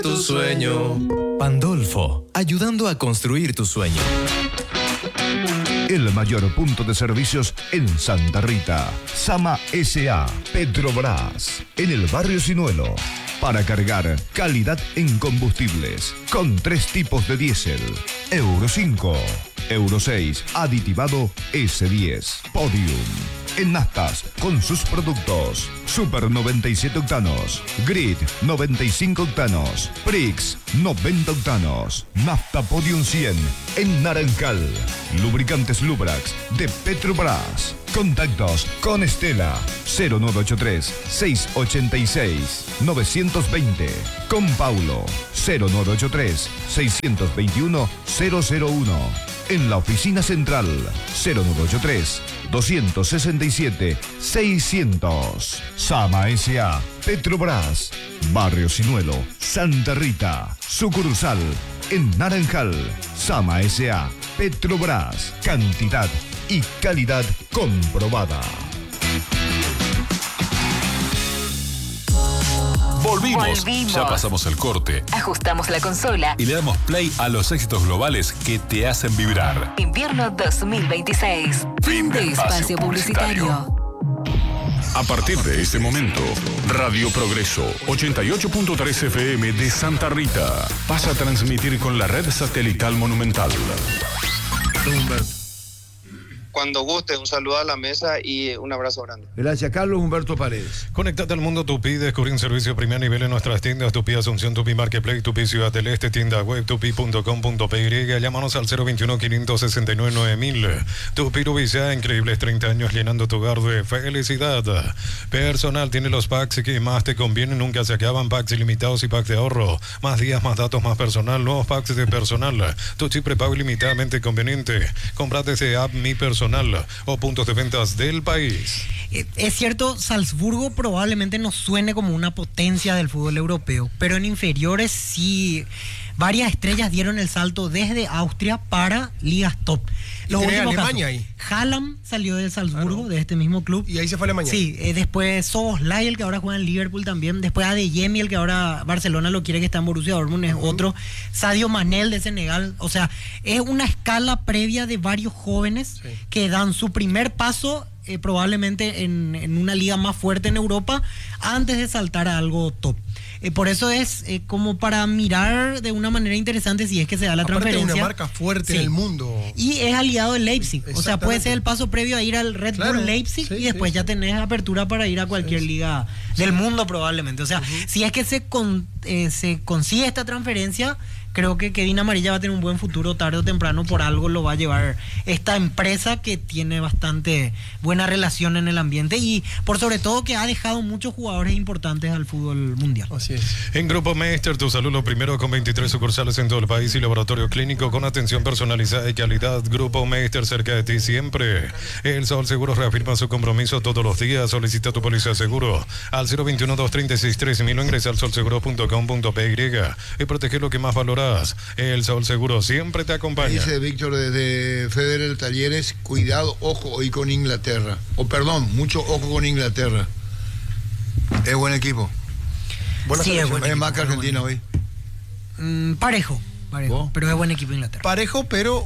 Tu sueño. Pandolfo, ayudando a construir tu sueño. El mayor punto de servicios en Santa Rita. Sama S.A. Petrobras. En el barrio Sinuelo. Para cargar, calidad en combustibles. Con 3 tipos de diésel. Euro 5, Euro 6, aditivado S10. Podium. En naftas, con sus productos. Super 97 octanos. Grid 95 octanos. Prix 90 octanos. Nafta Podium 100 en Naranjal. Lubricantes Lubrax de Petrobras. Contactos con Estela 0983 686 920. Con Paulo 0983 621 001. En la oficina central 0983 267 600. Sama S.A. Petrobras. Barrio Sinuelo, Santa Rita. Sucursal en Naranjal. Sama S.A. Petrobras. Cantidad y calidad comprobada. Volvimos. Ya pasamos el corte. Ajustamos la consola. Y le damos play a los éxitos globales que te hacen vibrar. Invierno 2026. Fin de espacio publicitario. A partir de este momento, Radio Progreso 88.3 FM de Santa Rita pasa a transmitir con la red satelital Monumental. Cuando guste, un saludo a la mesa y un abrazo grande. Gracias, Carlos Humberto Paredes. Conectate al mundo Tupi, descubrí un servicio de primer nivel en nuestras tiendas Tupi Asunción, Tupi Marketplace, Tupi Ciudad del Este, tienda web tupi.com.py. Llámanos al 021-569-9000. Tupi Rubicá, increíbles 30 años llenando tu hogar de felicidad. Personal tiene los packs que más te convienen, nunca se acaban. Packs ilimitados y packs de ahorro. Más días, más datos, más personal. Nuevos packs de personal. Tu chip prepago ilimitadamente conveniente. Compra desde app Mi Personal o puntos de ventas del país. Es cierto, Salzburgo probablemente no suene como una potencia del fútbol europeo, pero en inferiores sí varias estrellas dieron el salto desde Austria para ligas top. Los últimos Alemania ahí. Haaland salió del Salzburgo, de este mismo club. Y ahí se fue a Alemania. Sí, después Szoboszlai, el que ahora juega en Liverpool también. Después Adeyemi, el que ahora Barcelona lo quiere, que está en Borussia Dortmund, es otro. Sadio Manel de Senegal. O sea, es una escala previa de varios jóvenes que dan su primer paso probablemente en una liga más fuerte en Europa antes de saltar a algo top. Por eso es como para mirar de una manera interesante si es que se da la transferencia. Es una marca fuerte en el mundo. Y es aliado del Leipzig. O sea, puede ser el paso previo a ir al Red Bull Leipzig y después ya tenés apertura para ir a cualquier liga del mundo probablemente. O sea, si es que se consigue esta transferencia, creo que Kevin Amarilla va a tener un buen futuro tarde o temprano, por algo lo va a llevar esta empresa que tiene bastante buena relación en el ambiente y por sobre todo que ha dejado muchos jugadores importantes al fútbol mundial. Así es. En Grupo Meister, tu salud lo primero, con 23 sucursales en todo el país y laboratorio clínico con atención personalizada y calidad. Grupo Meister, cerca de ti siempre. El Sol Seguro reafirma su compromiso todos los días. Solicita tu póliza de seguro al 021-236-3000 o ingresa al solseguro.com.py y protege lo que más valora. El Sol Seguro siempre te acompaña. Dice Víctor desde Federer Talleres, cuidado, ojo hoy con Inglaterra. Mucho ojo con Inglaterra. Es buen equipo. Sí, es buen equipo. Es más que Argentina hoy. Parejo, pero es buen equipo Inglaterra. Parejo, pero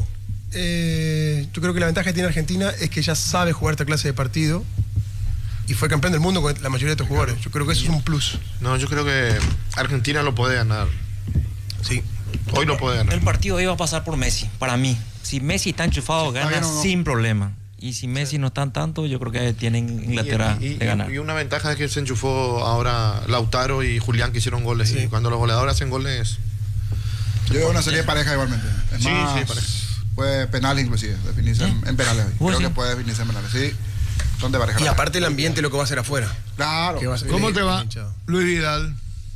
yo creo que la ventaja que tiene Argentina es que ya sabe jugar esta clase de partido y fue campeón del mundo con la mayoría de estos jugadores. Yo creo que eso es un plus. No, yo creo que Argentina lo puede ganar. Sí. Hoy lo puede ganar. El partido iba a pasar por Messi, para mí. Si Messi está enchufado, gana sin problema. Y si Messi no está tanto, yo creo que tienen Inglaterra de ganar. Y una ventaja es que se enchufó ahora Lautaro y Julián, que hicieron goles. Y cuando los goleadores hacen goles... Yo veo una serie de pareja igualmente. Sí, pareja. Puede penales inclusive, definirse en penales. Creo que puede definirse en penales, sí. Son de pareja. Y aparte el ambiente, lo que va a hacer afuera. Claro. ¿Cómo te va, Luis Vidal?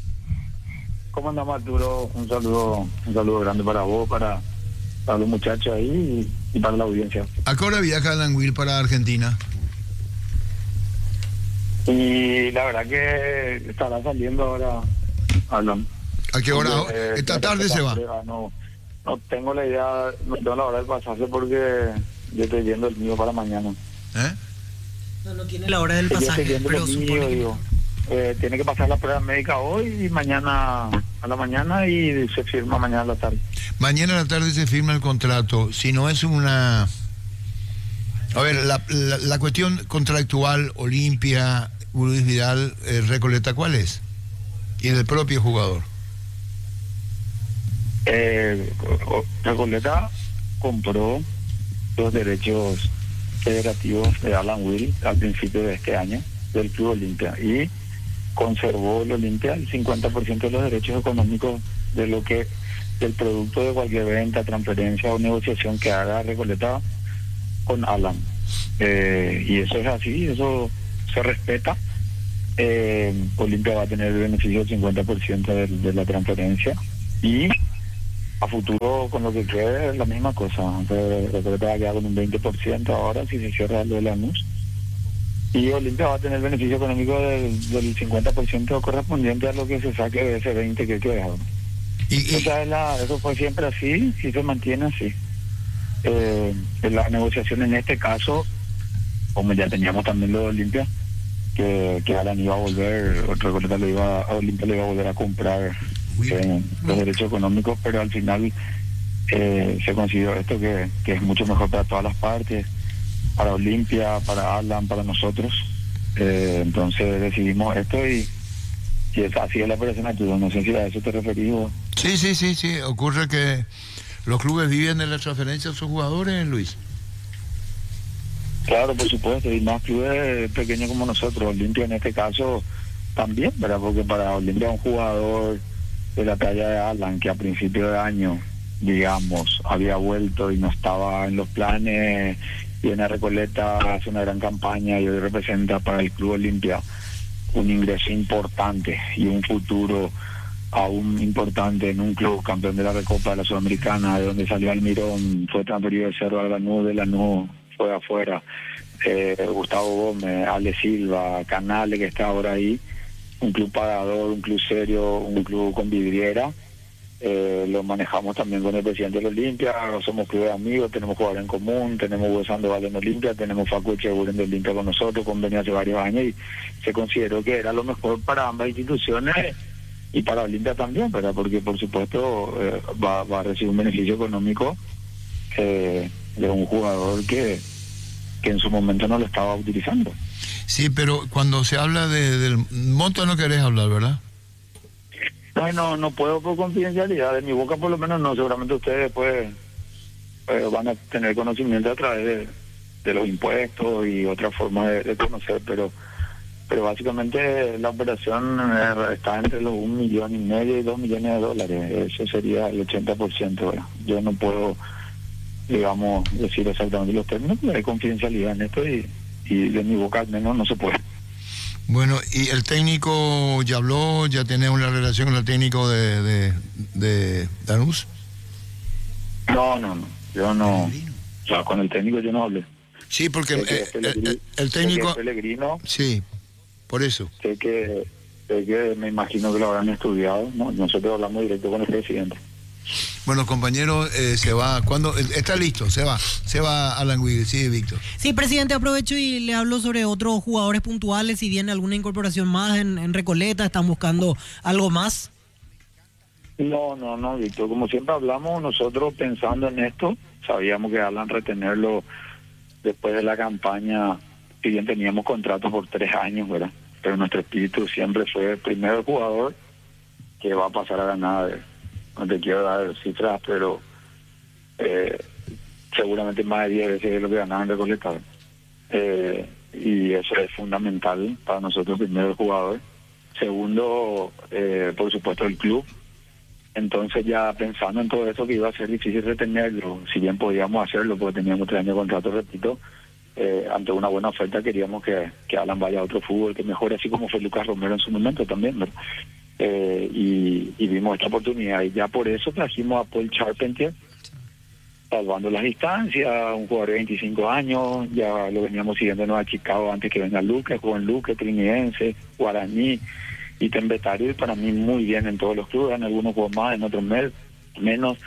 ¿Cómo andamos, Arturo? Un saludo grande para vos, para los muchachos ahí y para la audiencia. ¿A qué hora viaja Alan Will para Argentina? Y la verdad que estará saliendo ahora, Alan. ¿A qué hora? ¿Esta tarde se va? No tengo la idea, no tengo la hora de pasarse porque yo estoy viendo el mío para mañana. No tiene la hora del pasaje, pero supone que... tiene que pasar la prueba médica hoy y mañana a la mañana y se firma mañana a la tarde. Mañana a la tarde se firma el contrato. Si no es una... A ver, la cuestión contractual, Olimpia, Luis Vidal, Recoleta, ¿cuál es? Y del propio jugador. Recoleta compró los derechos federativos de Alan Will al principio de este año del Club Olimpia y conservó el Olimpia el 50% de los derechos económicos de lo que del producto de cualquier venta, transferencia o negociación que haga Recoleta con Alan. Y eso es así, eso se respeta. Olimpia va a tener el beneficio del 50% de la transferencia y a futuro con lo que quede es la misma cosa. Recoleta va a quedar con un 20% ahora si se cierra lo de Lanús y Olimpia va a tener el beneficio económico del 50% correspondiente a lo que se saque de ese 20% que queda. Eso fue siempre así y se mantiene así. La negociación en este caso, como ya teníamos también lo de Olimpia, que Alan iba a volver, Recoleta Olimpia le iba a volver a comprar los derechos económicos, pero al final se consiguió esto que es mucho mejor para todas las partes, para Olimpia, para Alan, para nosotros. Entonces decidimos esto y así es la operación actual. No sé si a eso te referís. Sí. Ocurre que los clubes viven de la transferencia de sus jugadores, Luis. Claro, por supuesto, y más clubes pequeños como nosotros. Olimpia en este caso también, ¿verdad? Porque para Olimpia un jugador de la talla de Alan, que a principio de año, digamos, había vuelto y no estaba en los planes, viene a Recoleta, hace una gran campaña y hoy representa para el Club Olimpia un ingreso importante y un futuro aún importante en un club campeón de la Recopa de la Sudamericana, de donde salió Almirón, fue transferido de Cerro al Lanús, de Lanús fue afuera, Gustavo Gómez, Ale Silva, Canales que está ahora ahí, un club pagador, un club serio, un club con vidriera. Lo manejamos también con el presidente de la Olimpia, somos clubes amigos, tenemos jugadores en común, tenemos Hugo Sandoval en Olimpia, tenemos Facu Echeguren de Olimpia con nosotros, convenio hace varios años y se consideró que era lo mejor para ambas instituciones y para Olimpia también, ¿verdad? Porque por supuesto va a recibir un beneficio económico de un jugador que en su momento no lo estaba utilizando. Sí, pero cuando se habla del monto no querés hablar, ¿verdad? No puedo por confidencialidad, de mi boca por lo menos no, seguramente ustedes después van a tener conocimiento a través de los impuestos y otra forma de conocer, pero básicamente la operación está entre los 1,5 millones y $2 millones, eso sería el 80%, ¿verdad? Yo no puedo, digamos, decir exactamente los términos, pero hay confidencialidad en esto y de mi boca al menos no se puede. Bueno, ¿y el técnico ya habló? ¿Ya tiene una relación con el técnico de Lanús? No, yo no. O sea, con el técnico yo no hablé. Sí, porque el técnico... Pellegrino. Sí, por eso. Sé que me imagino que lo habrán estudiado, ¿no? Nosotros hablamos directo con el presidente. Bueno, compañero, se va. ¿Cuándo? Está listo, se va Alan Will, sí, Víctor. Sí, presidente, aprovecho y le hablo sobre otros jugadores puntuales, si viene alguna incorporación más en Recoleta, ¿están buscando algo más? No, Víctor, como siempre hablamos, nosotros pensando en esto, sabíamos que Alan retenerlo después de la campaña, si bien teníamos contratos por 3 años, ¿verdad? Pero nuestro espíritu siempre fue primero el jugador que va a pasar a ganar. No te quiero dar cifras, pero seguramente más de 10 veces lo que ganaban en Recoleta. Y eso es fundamental para nosotros, primero el jugador. Segundo, por supuesto, el club. Entonces ya pensando en todo eso que iba a ser difícil retenerlo, si bien podíamos hacerlo porque teníamos 3 años de contrato, repito, ante una buena oferta queríamos que Alan vaya a otro fútbol, que mejore, así como fue Lucas Romero en su momento también, ¿verdad? Y vimos esta oportunidad y ya por eso trajimos a Paul Charpentier, salvando las distancias, un jugador de 25 años, ya lo veníamos siguiendo en Nueva Chicago antes que venga Luque, jugó en Luque, Trinidense, Guaraní y Tembetario, y para mí muy bien en todos los clubes, en algunos jugó más, en otros menos,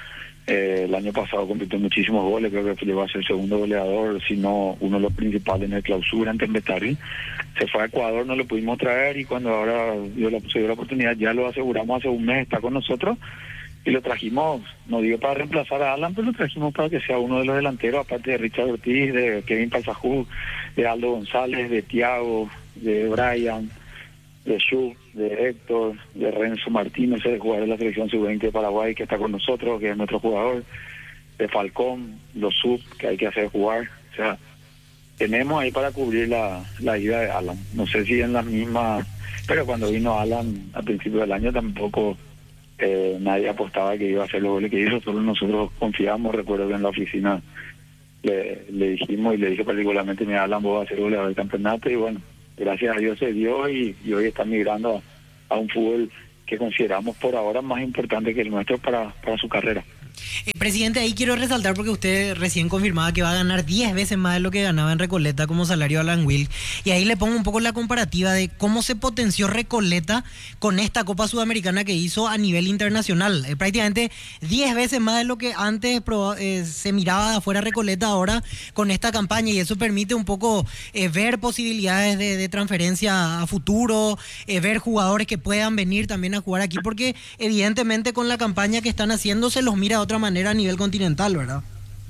El año pasado compitió muchísimos goles, creo que llegó a ser segundo goleador, si no uno de los principales en el clausura ante Mbetari. Se fue a Ecuador, no lo pudimos traer y cuando ahora se dio la oportunidad, ya lo aseguramos hace un mes, está con nosotros y lo trajimos, no digo para reemplazar a Alan, pero lo trajimos para que sea uno de los delanteros, aparte de Richard Ortiz, de Kevin Palsajú, de Aldo González, de Thiago, de Brian, de Shu, de Héctor, de Renzo Martínez, el jugador de la selección sub-20 de Paraguay que está con nosotros, que es nuestro jugador, de Falcón, los sub que hay que hacer jugar. O sea, tenemos ahí para cubrir la ida de Alan. No sé si en la misma, pero cuando vino Alan al principio del año tampoco nadie apostaba que iba a hacer los goles que hizo, solo nosotros confiamos. Recuerdo que en la oficina le dijimos y le dije particularmente, mira, Alan, vos vas a ser goleador del campeonato, y bueno, gracias a Dios se dio y hoy está migrando a un fútbol que consideramos por ahora más importante que el nuestro para su carrera. Presidente, ahí quiero resaltar porque usted recién confirmaba que va a ganar 10 veces más de lo que ganaba en Recoleta como salario Alan Will, y ahí le pongo un poco la comparativa de cómo se potenció Recoleta con esta Copa Sudamericana que hizo a nivel internacional. Prácticamente 10 veces más de lo que antes se miraba de afuera Recoleta ahora con esta campaña, y eso permite un poco ver posibilidades de transferencia a futuro, ver jugadores que puedan venir también a jugar aquí, porque evidentemente con la campaña que están haciendo se los mira de otra manera a nivel continental, ¿verdad?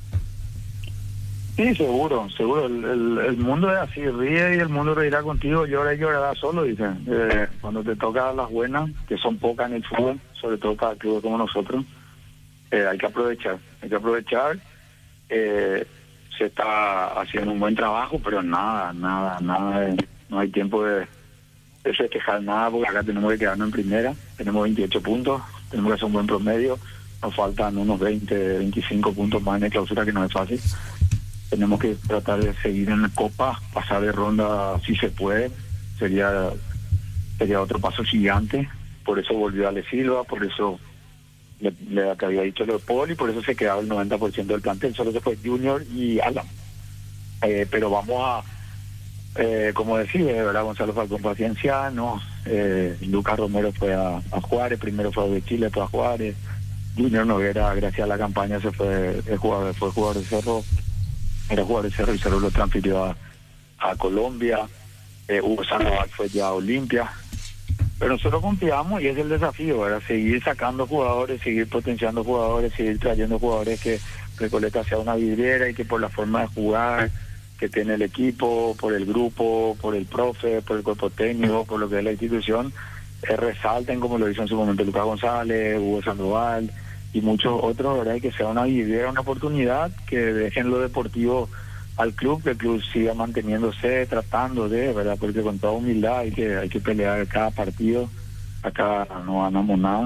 Sí, seguro. El mundo es así, ríe y el mundo reirá contigo, llora y llorará solo, dicen. Cuando te toca las buenas, que son pocas en el fútbol, sobre todo para clubes como nosotros, hay que aprovechar. Se está haciendo un buen trabajo, pero nada, no hay tiempo de festejar nada, porque acá tenemos que quedarnos en primera, tenemos 28 puntos, tenemos que hacer un buen promedio. Nos faltan unos 20, 25 puntos más en la clausura, que no es fácil. Tenemos que tratar de seguir en la Copa, pasar de ronda si se puede. Sería otro paso gigante. Por eso volvió Ale Silva, por eso le había dicho lo de Paul, y por eso se quedaba el 90% del plantel. Solo se fue Junior y Alan. Pero vamos a, como decía, ¿verdad? Gonzalo Falcón fue a Cienciano, Lucas Romero fue a Juárez, primero fue de Chile, fue a Juárez. Junior Noguera, gracias a la campaña, fue jugador de Cerro, era jugador de Cerro y Cerro lo transfirió a Colombia. Hugo Sandoval fue ya a Olimpia. Pero nosotros confiamos y es el desafío, ¿verdad? Seguir sacando jugadores, seguir potenciando jugadores, seguir trayendo jugadores, que Recoleta sea una vidriera y que por la forma de jugar que tiene el equipo, por el grupo, por el profe, por el cuerpo técnico, por lo que es la institución, resalten, como lo hizo en su momento Lucas González, Hugo Sandoval y muchos otros, ¿verdad? Que sea una idea, una oportunidad, que dejen lo deportivo al club, que el club siga manteniéndose, tratando de, ¿verdad? Porque con toda humildad hay que pelear cada partido, acá no ganamos nada,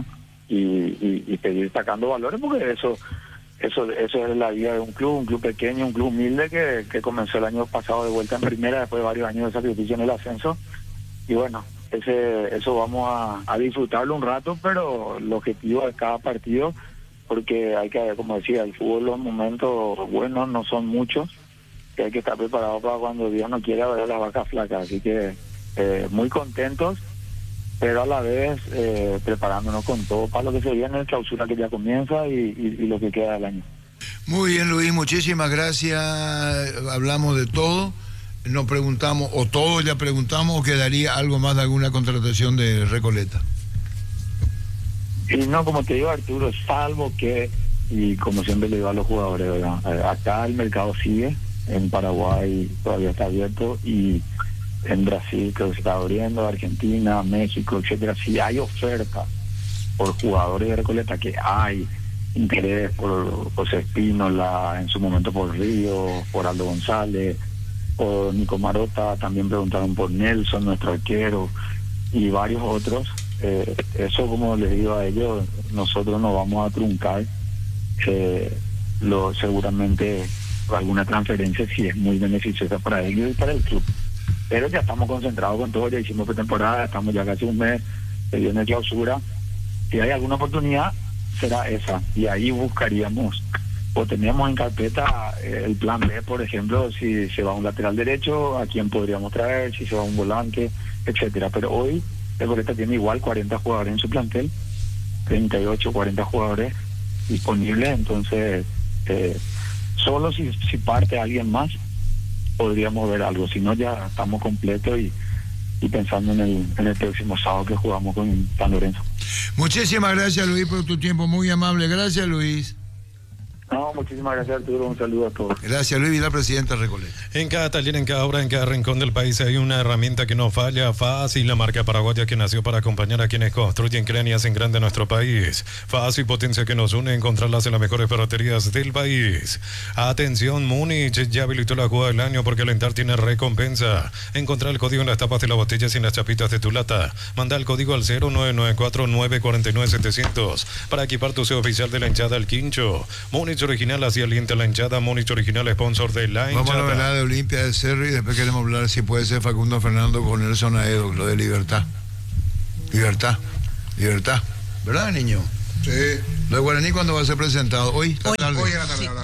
y seguir sacando valores, porque eso es la vida de un club pequeño, un club humilde que comenzó el año pasado de vuelta en primera después de varios años de sacrificio en el ascenso, y bueno, eso vamos a disfrutarlo un rato, pero el objetivo de cada partido, porque hay que, como decía, el fútbol, los momentos buenos no son muchos, que hay que estar preparado para cuando Dios no quiera ver las vacas flacas, así que muy contentos, pero a la vez preparándonos con todo para lo que se viene, el clausura que ya comienza y lo que queda del año. Muy bien, Luis, muchísimas gracias. Hablamos de todo. Nos preguntamos, o todos ya preguntamos, o quedaría algo más de alguna contratación de Recoleta. Y no, como te digo, Arturo, salvo que, y como siempre le digo a los jugadores, ¿verdad? Acá el mercado sigue, en Paraguay todavía está abierto, y en Brasil creo que se está abriendo, Argentina, México, etcétera. Si hay oferta por jugadores de Recoleta, que hay interés por José Espínola, en su momento por Río, por Aldo González, por Nico Marota, también preguntaron por Nelson, nuestro arquero, y varios otros. Eso, como les digo a ellos, nosotros no vamos a truncar seguramente alguna transferencia si es muy beneficiosa para ellos y para el club. Pero ya estamos concentrados con todo, ya hicimos pretemporada, estamos ya casi un mes, se viene clausura. Si hay alguna oportunidad, será esa, y ahí buscaríamos, o teníamos en carpeta el plan B, por ejemplo, si se va un lateral derecho, a quién podríamos traer, si se va un volante, etcétera. Pero hoy Recoleta tiene igual 40 jugadores en su plantel, 38, 40 jugadores, disponibles, entonces solo si parte alguien más podríamos ver algo, si no ya estamos completos y pensando en el próximo sábado que jugamos con San Lorenzo. Muchísimas gracias, Luis, por tu tiempo, muy amable. Gracias, Luis. No, muchísimas gracias, Arturo. Un saludo a todos. Gracias, Luis, la presidenta Recoleta. En cada taller, en cada obra, en cada rincón del país hay una herramienta que no falla. Fácil, la marca paraguaya que nació para acompañar a quienes construyen, crean y hacen grande nuestro país. Fácil, potencia que nos une, encontrarlas en las mejores ferreterías del país. Atención, Múnich ya habilitó la jugada del año porque alentar tiene recompensa. Encontrar el código en las tapas de las botellas y en las chapitas de tu lata. Manda el código al 0994-949-700 para equipar tu sello oficial de la hinchada El Quincho. Múnich original, así alienta la hinchada. Múnich original, sponsor de la hinchada. Vamos a hablar de Olimpia de Cerro y después queremos hablar si puede ser Facundo Fernando con Nelson Aedo, lo de Libertad. Libertad. ¿Verdad, niño? Sí. Lo de Guaraní, ¿cuándo va a ser presentado? Hoy en la tarde. Sí,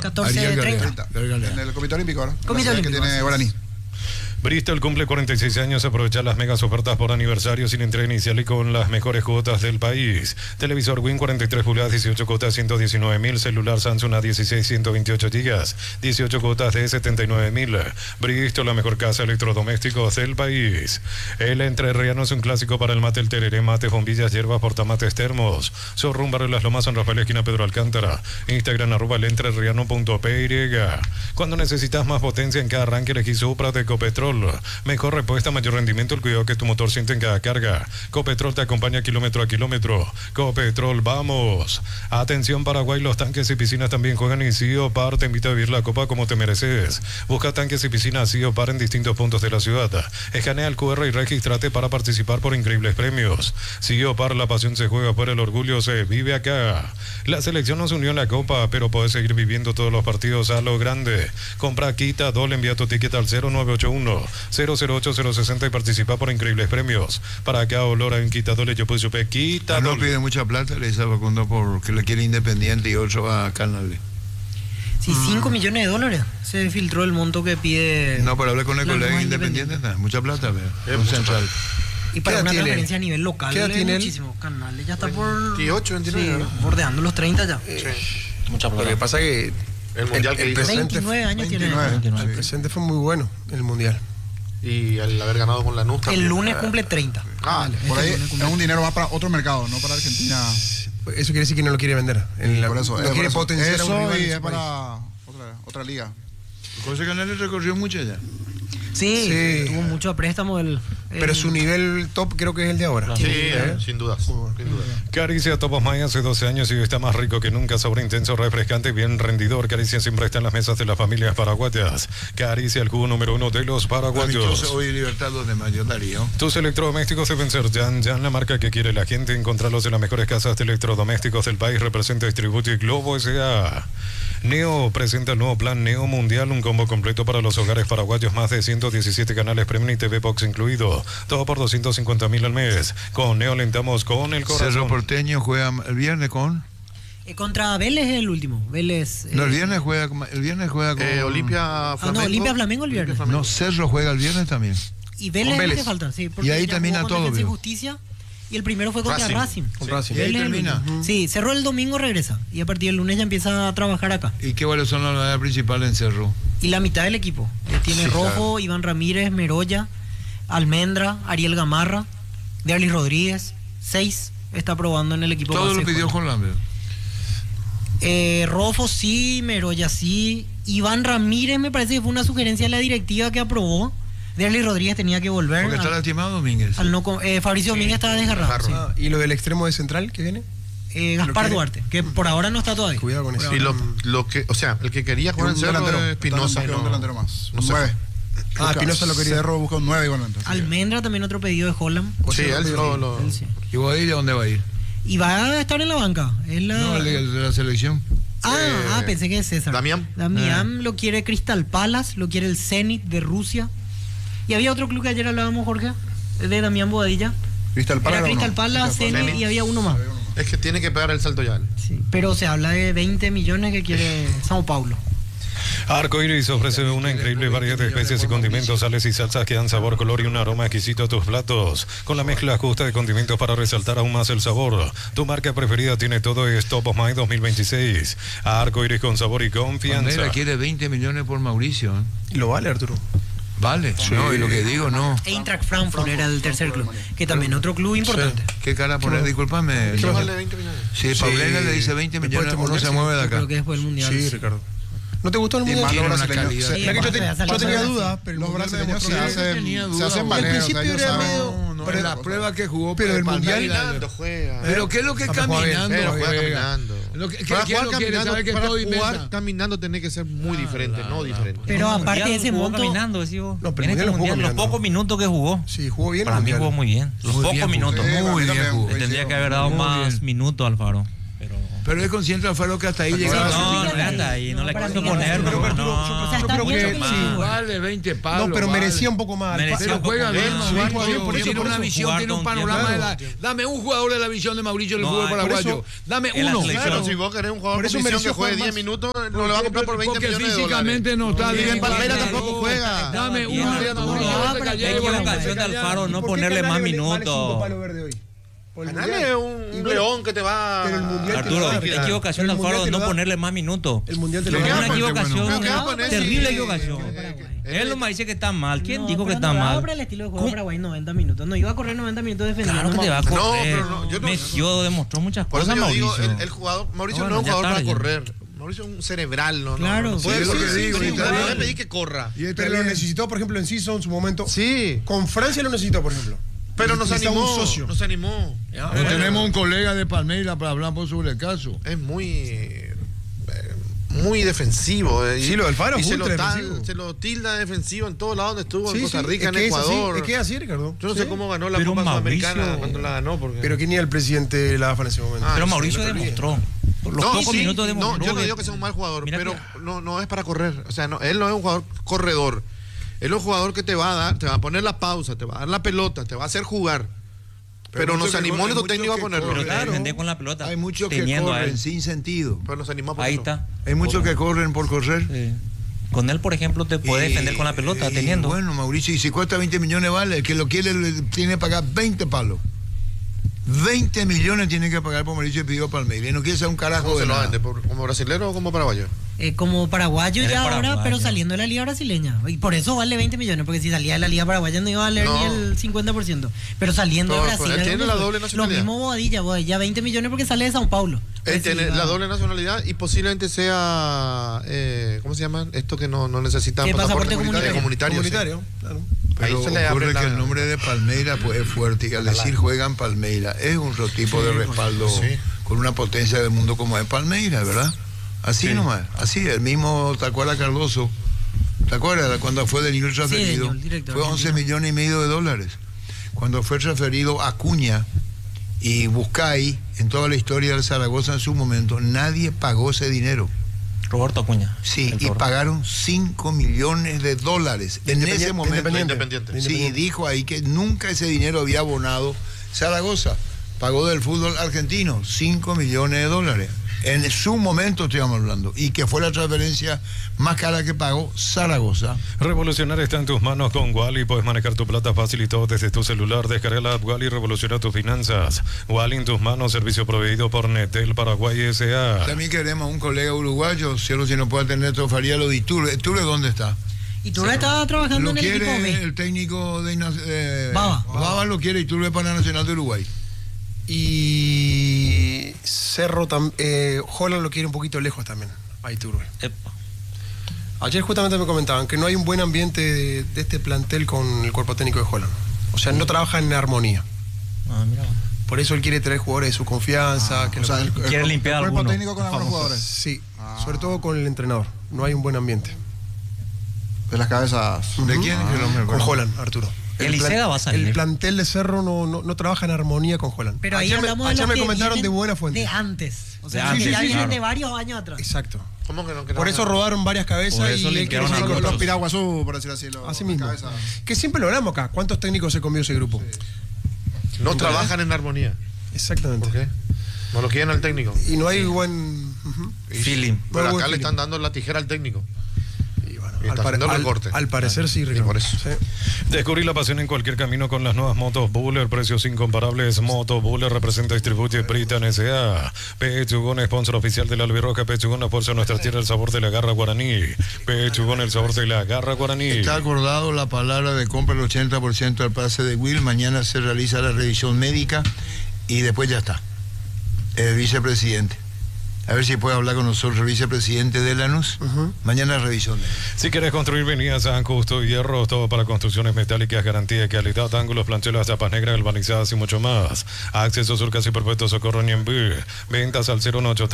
14:30. En el Comité Olímpico, ¿no? Comité Olímpico. Que tiene Guaraní. Bristol cumple 46 años. Aprovecha las megas ofertas por aniversario sin entrega inicial y con las mejores cuotas del país. Televisor Win 43 pulgadas, 18 cuotas, 119.000. Celular Samsung A16, 128 gigas, 18 cuotas de 79.000. Bristol, la mejor casa de electrodomésticos del país. El entrerriano es un clásico para el mate, el tereré, mates, bombillas, hierbas, portamates, termos. Showroom Barrio Las Lomas, San Rafael, esquina Pedro Alcántara. Instagram @elentrerriano.py. Cuando necesitas más potencia en cada arranque, elegí Supra de Ecopetrol. Mejor respuesta, mayor rendimiento, el cuidado que tu motor siente en cada carga. Copetrol te acompaña kilómetro a kilómetro. Copetrol, vamos. Atención, Paraguay, los tanques y piscinas también juegan y Siopar te invita a vivir la copa como te mereces. Busca tanques y piscinas Siopar en distintos puntos de la ciudad. Escanea el QR y regístrate para participar por increíbles premios. Siopar, la pasión se juega por el orgullo se vive acá. La selección no se unió en la copa, pero podés seguir viviendo todos los partidos a lo grande. Compra Quita Dol, envía tu ticket al 0981-008-060 y participa por increíbles premios. Para acá, olor a un quitadole, yo puse Quita. No pide mucha plata, le dice a Facundo porque le quiere Independiente y otro a Canale. Sí, $5 millones se filtró el monto que pide. No, pero hablé con el colega Independiente, mucha plata, un central. Y para una transferencia a nivel local, tiene muchísimo. Canales ya está por 28, 29, bordeando los 30 ya. Sí. Mucha plata. Lo que pasa que el mundial que hizo 29 años 29. tiene. El presente fue muy bueno en el mundial. Y al haber ganado con Lanús el lunes cumple 30. Por ahí es un dinero más para otro mercado, no para Argentina. Eso quiere decir que no lo quiere vender. Por eso, no quiere potenciar eso a un rival y es para otra liga. José Canales recorrió mucho ya. Sí, tuvo mucho préstamo. Pero su nivel top creo que es el de ahora. Sí, sin dudas. Caricia Top of Mind hace 12 años y está más rico que nunca, sabor intenso, refrescante y bien rendidor. Caricia siempre está en las mesas de las familias paraguayas. Caricia, el jugo número 1 de los paraguayos. Hoy Libertad 2 de Mayo, Darío. Tus electrodomésticos deben ser Jan, la marca que quiere la gente. Encontrarlos en las mejores casas de electrodomésticos del país. Representa, distribuye Globo S.A. Neo presenta el nuevo plan Neo Mundial, un combo completo para los hogares paraguayos, más de 117 canales premium y TV Box incluido. Todo por 250.000 al mes. Con Neo alentamos con el corazón. Cerro Porteño juega el viernes con... contra Vélez es el último. Vélez. No, el viernes juega con Olimpia Flamengo. No, Olimpia Flamengo el viernes. No, Cerro juega el viernes también. Y Vélez es el que falta, sí. Y ahí termina todo, bien. Justicia. Y el primero fue contra Racing. Y ahí termina. Sí, Cerro el domingo regresa. Y a partir del lunes ya empieza a trabajar acá. ¿Y qué cuáles son las novedades principales en Cerro? Y la mitad del equipo. Tiene Rojo, Iván Ramírez, Meroya, Almendra, Ariel Gamarra, Derlis Rodríguez. 6 está probando en el equipo. Todo lo pidió Juan Lambert. Rofo sí, Meroya sí. Iván Ramírez me parece que fue una sugerencia de la directiva que aprobó. Derlis Rodríguez tenía que volver. Porque está lastimado Domínguez. Fabricio Domínguez estaba desgarrado. Sí. ¿Y lo del extremo de central que viene? Gaspar Duarte, que por ahora no está todavía. Cuidado con eso. Y lo que, o sea, el que quería jugar en Cerro es Espinosa. Un delantero más. No sé. 9. Espinosa lo quería. Cerro busca un 9 igualmente. Almendra también otro pedido de Holland. Sí, él sí. ¿Y Guadilla dónde va a ir? Y va a estar en la banca. No, el de la selección. Pensé que es César. Damián lo quiere Crystal Palace, lo quiere el Zenit de Rusia. Y había otro club que ayer hablábamos, Jorge, de Damián Bobadilla. Crystal Palace, Zenit y había uno más. Es que tiene que pegar el salto ya. Sí, pero se habla de 20 millones que quiere Sao Paulo. Arco Iris ofrece una increíble variedad de especies y condimentos, sales y salsas que dan sabor, color y un aroma exquisito a tus platos. Con la mezcla justa de condimentos para resaltar aún más el sabor. Tu marca preferida tiene todo y es Top of Mind 2026. Arco Iris con sabor y confianza. Palmeira quiere 20 millones por Mauricio. Y lo vale, Arturo. Vale, sí. No, y lo que digo, no. Eintracht Frankfurt era el tercer club, que también otro club importante. Sí. ¿Qué cara poner? Discúlpame. ¿Qué vale 20 millones? Sí, Palmeira le dice 20 millones, uno se mueve de acá. Creo que después del Mundial. Sí, Ricardo. ¿No te gustó el Mundial? Tiene una calidad. Yo tenía dudas, pero los brasileños se hacen al maneos. principio era medio... Pero la prueba que jugó, pero el Mundial juega. Pero ¿qué es lo que caminando? Juega caminando. Para jugar caminando, para jugar caminando tiene que ser muy diferente, no diferente. Pero aparte de ese monto... caminando, decís vos. No, pero los pocos minutos que jugó. Sí, jugó bien. Para mí jugó muy bien. Los pocos minutos. Muy bien jugó. Le tendría que haber dado más minutos al Alfaro. Pero es consciente Alfaro que hasta ahí llegó. No hasta ahí, no le quiso poner. Vale, 20 palos. No, pero merecía un poco más. Pero juega bien, tiene una visión, tiene un panorama de la... Dame un jugador de la visión de Mauricio del fútbol paraguayo. Dame uno. Pero si vos querés un jugador con visión que juegue 10 minutos, no le va a comprar por 20 millones de dólares. Porque físicamente no está bien. Palmeira tampoco juega. Dame uno. Es equivocación de Alfaro no ponerle más minutos. Ganale un León que te va... Arturo, es equivocación de Alfaro no ponerle más minutos. El Mundial te lo da. da. Es una equivocación, terrible equivocación. Él no me dice que está mal. ¿Quién dijo que está mal? Para el estilo de juego de Paraguay 90 minutos. No iba a correr 90 minutos defendiendo. Claro que te va a correr. No, Metió, demostró muchas por cosas, eso yo Mauricio. digo, el jugador... Mauricio no es un jugador para correr. Mauricio es un cerebral, ¿no? Claro. Puede lo que digo. No le pedí que corra. Pero lo necesitó, por ejemplo, en Season, en su momento. Sí. Con Francia lo necesitó, por ejemplo. Pero nos animó. Nos animó. Tenemos un colega de Palmeira para hablar sobre el caso. Es muy defensivo. Sí, lo del Faro y es se lo tilda defensivo en todos lados donde estuvo, en Costa Rica, en Ecuador. Es que es así, Ricardo. Yo no sé cómo ganó la Copa Sudamericana cuando la ganó. Pero ¿quién era el presidente de la AFA en ese momento? Pero Mauricio demostró. Por los pocos minutos demostró. No, yo no digo que sea un mal jugador, pero no es para correr. O sea, él no es un jugador corredor. Él es un jugador que te va a poner la pausa, te va a dar la pelota, te va a hacer jugar. Pero nos animó nuestro técnico a ponerlo. Pero te defendés con la pelota. Hay muchos que corren sin sentido. Pero nos animó a ponerlo. Ahí está. Hay muchos que corren por correr. Sí. Con él, por ejemplo, te puede defender con la pelota, teniendo. Bueno, Mauricio, y si cuesta 20 millones vale, el que lo quiere le tiene que pagar 20 palos. 20 millones tiene que pagar por Mauricio y pidió Palmeira. Y no quiere ser un carajo de nada. ¿Como brasilero o como paraguayo? Como paraguayo ya ahora, pero saliendo de la liga brasileña. Y por eso vale 20 millones, porque si salía de la liga paraguaya no iba a valer ni el 50%. Pero saliendo de Brasil. Él tiene la doble nacionalidad. Lo mismo Bobadilla 20 millones porque sale de Sao Paulo. Él tiene la doble nacionalidad y posiblemente sea, ¿cómo se llama? Esto que no necesitan pasaporte comunitario. Claro. Pero ahí se le ocurre que el nombre de Palmeira pues, es fuerte y al decir juegan Palmeira es otro tipo de respaldo con una potencia del mundo como es Palmeira, ¿verdad? Así nomás, así, el mismo, ¿te acuerdas, Cardoso? ¿Te acuerdas cuando fue de nivel transferido? Fue 11 millones y medio de dólares. Cuando fue transferido Acuña y Buscay, en toda la historia del Zaragoza en su momento, nadie pagó ese dinero. Roberto Acuña. Sí, y pagaron 5 millones de dólares en ese momento. Independiente. Sí, y dijo ahí que nunca ese dinero había abonado Zaragoza. Pagó del fútbol argentino 5 millones de dólares. En su momento estamos hablando. Y que fue la transferencia más cara que pagó Zaragoza. Revolucionar está en tus manos con Wally. Puedes manejar tu plata fácil y todo desde tu celular. Descarga la app Wally y revoluciona tus finanzas. Wally en tus manos, servicio proveído por Netel Paraguay S.A. También queremos un colega uruguayo, si no puede atender todo, Faría lo de Iturbe. ¿Iturbe dónde está? Iturbe estaba trabajando en el equipo B. El técnico de Baba. Baba lo quiere Iturbe para Nacional de Uruguay. Y Cerro Holland lo quiere un poquito lejos también, a Iturbe. Ayer justamente me comentaban que no hay un buen ambiente de este plantel con el cuerpo técnico de Holland. O sea, no trabajan en armonía. Mira. Por eso él quiere traer jugadores de su confianza. Quiere limpiar el alguno. cuerpo técnico con algunos jugadores. Sí, sobre todo con el entrenador. No hay un buen ambiente. De las cabezas. ¿De quién? Con Holland, Arturo. El Licea va a salir. El plantel de Cerro no trabaja en armonía con Holland. Pero ahí hablamos de ayer los me que comentaron vienen de buena fuente. de antes. O sea, Sí, ya vienen claro. de varios años atrás. Exacto. ¿Cómo que no? Por eso robaron varias cabezas y él quiere limpiaron ser Los Piraguazú, por decir así. Así mismo. Que siempre lo hablamos acá. ¿Cuántos técnicos se comió ese grupo? No trabajan en armonía. Exactamente. ¿Por qué? No lo quieren al técnico. Y no hay buen feeling. Pero acá le están dando la tijera al técnico. Al parecer sí, Ricardo. Por eso. Sí. Descubrí la pasión en cualquier camino con las nuevas motos Buller, precios incomparables. Moto Buller representa y distribuye Britan S.A. Pechugón, sponsor oficial de la Albirroja. Pechugón aporta a nuestra tierra el sabor de la garra guaraní. Pechugón, el sabor de la garra guaraní. Está acordado la palabra de compra el 80% del pase de Will. Mañana se realiza la revisión médica y después ya está. El vicepresidente. A ver si puede hablar con nosotros el vicepresidente de Lanús. Mañana revisión. Si quieres construir, venía a San Justo, hierro, todo para construcciones metálicas, garantía de calidad, ángulos, planchelas, tapas negras, galvanizadas y mucho más. Acceso sur casi perpetuo, Socorro Ñembí. Ventas al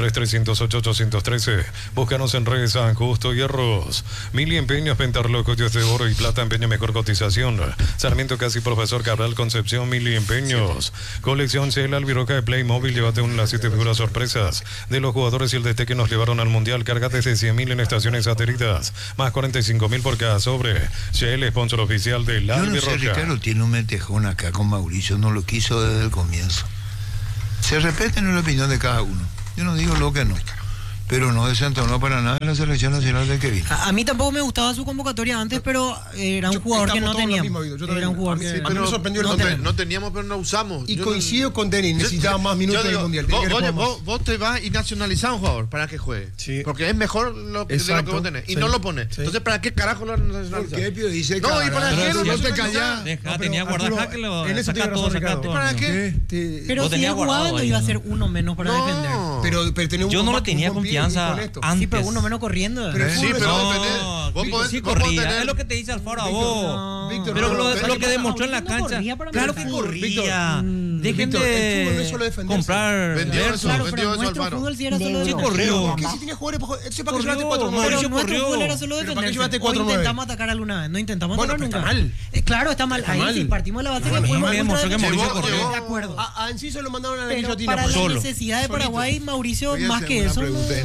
0183308-813. Búscanos en redes San Justo, hierros. Mili Empeños, Pentarlo, Collos de oro y plata, empeño mejor cotización. Sarmiento casi Profesor Cabral, Concepción, Mili Empeños. Colección Cela, Albirroja de Playmobil, llévate una de las 7 figuras sorpresas de los jugadores y el DT que nos llevaron al Mundial. Carga desde 100.000 en estaciones adheridas, más 45.000 por cada sobre. Shell, sponsor oficial de la Albirroja. Yo no sé, Ricardo tiene un metejón acá con Mauricio, no lo quiso desde el comienzo. Se respeten la opinión de cada uno. Yo no digo lo que no, pero no desentonó para nada en la selección nacional de Kevin. A mí tampoco me gustaba su convocatoria antes, pero era un jugador que no teníamos. Era un jugador que me sorprendió. No teníamos, pero no usamos. Y coincido con Denis, necesitaba más minutos en el Mundial. Vos te vas y nacionalizás a un jugador para que juegue. Sí. Porque es mejor lo que vos tenés. Y no lo pones. Sí. Entonces, ¿para qué carajo lo nacionalizás? ¿Por qué, Pío? Dice no, ¿y para qué? No te callás. Tenía guardar que lo saca todo. ¿Para qué? Pero si él jugando iba a ser uno menos para defender. Yo no le tenía confianza antes. Sí, pero uno menos corriendo. Sí, pero vos corría. Es lo que te dice Alfaro a vos. Víctor, pero lo que demostró en la cancha. Claro que corría. Dejen de comprar. Vendió eso Alfaro. Sí corrió. Que si tenía jugadores, para que llevaste 4-9. Mauricio corrió. Era solo defender. Intentamos atacar alguna vez. No intentamos atacar nunca. Claro, está mal. Ahí sí partimos de la base que fuimos demostró que Mauricio corrió. De acuerdo. A Enciso lo mandaron a la Argentina. Para la necesidad de Paraguay, Mauricio, más que eso.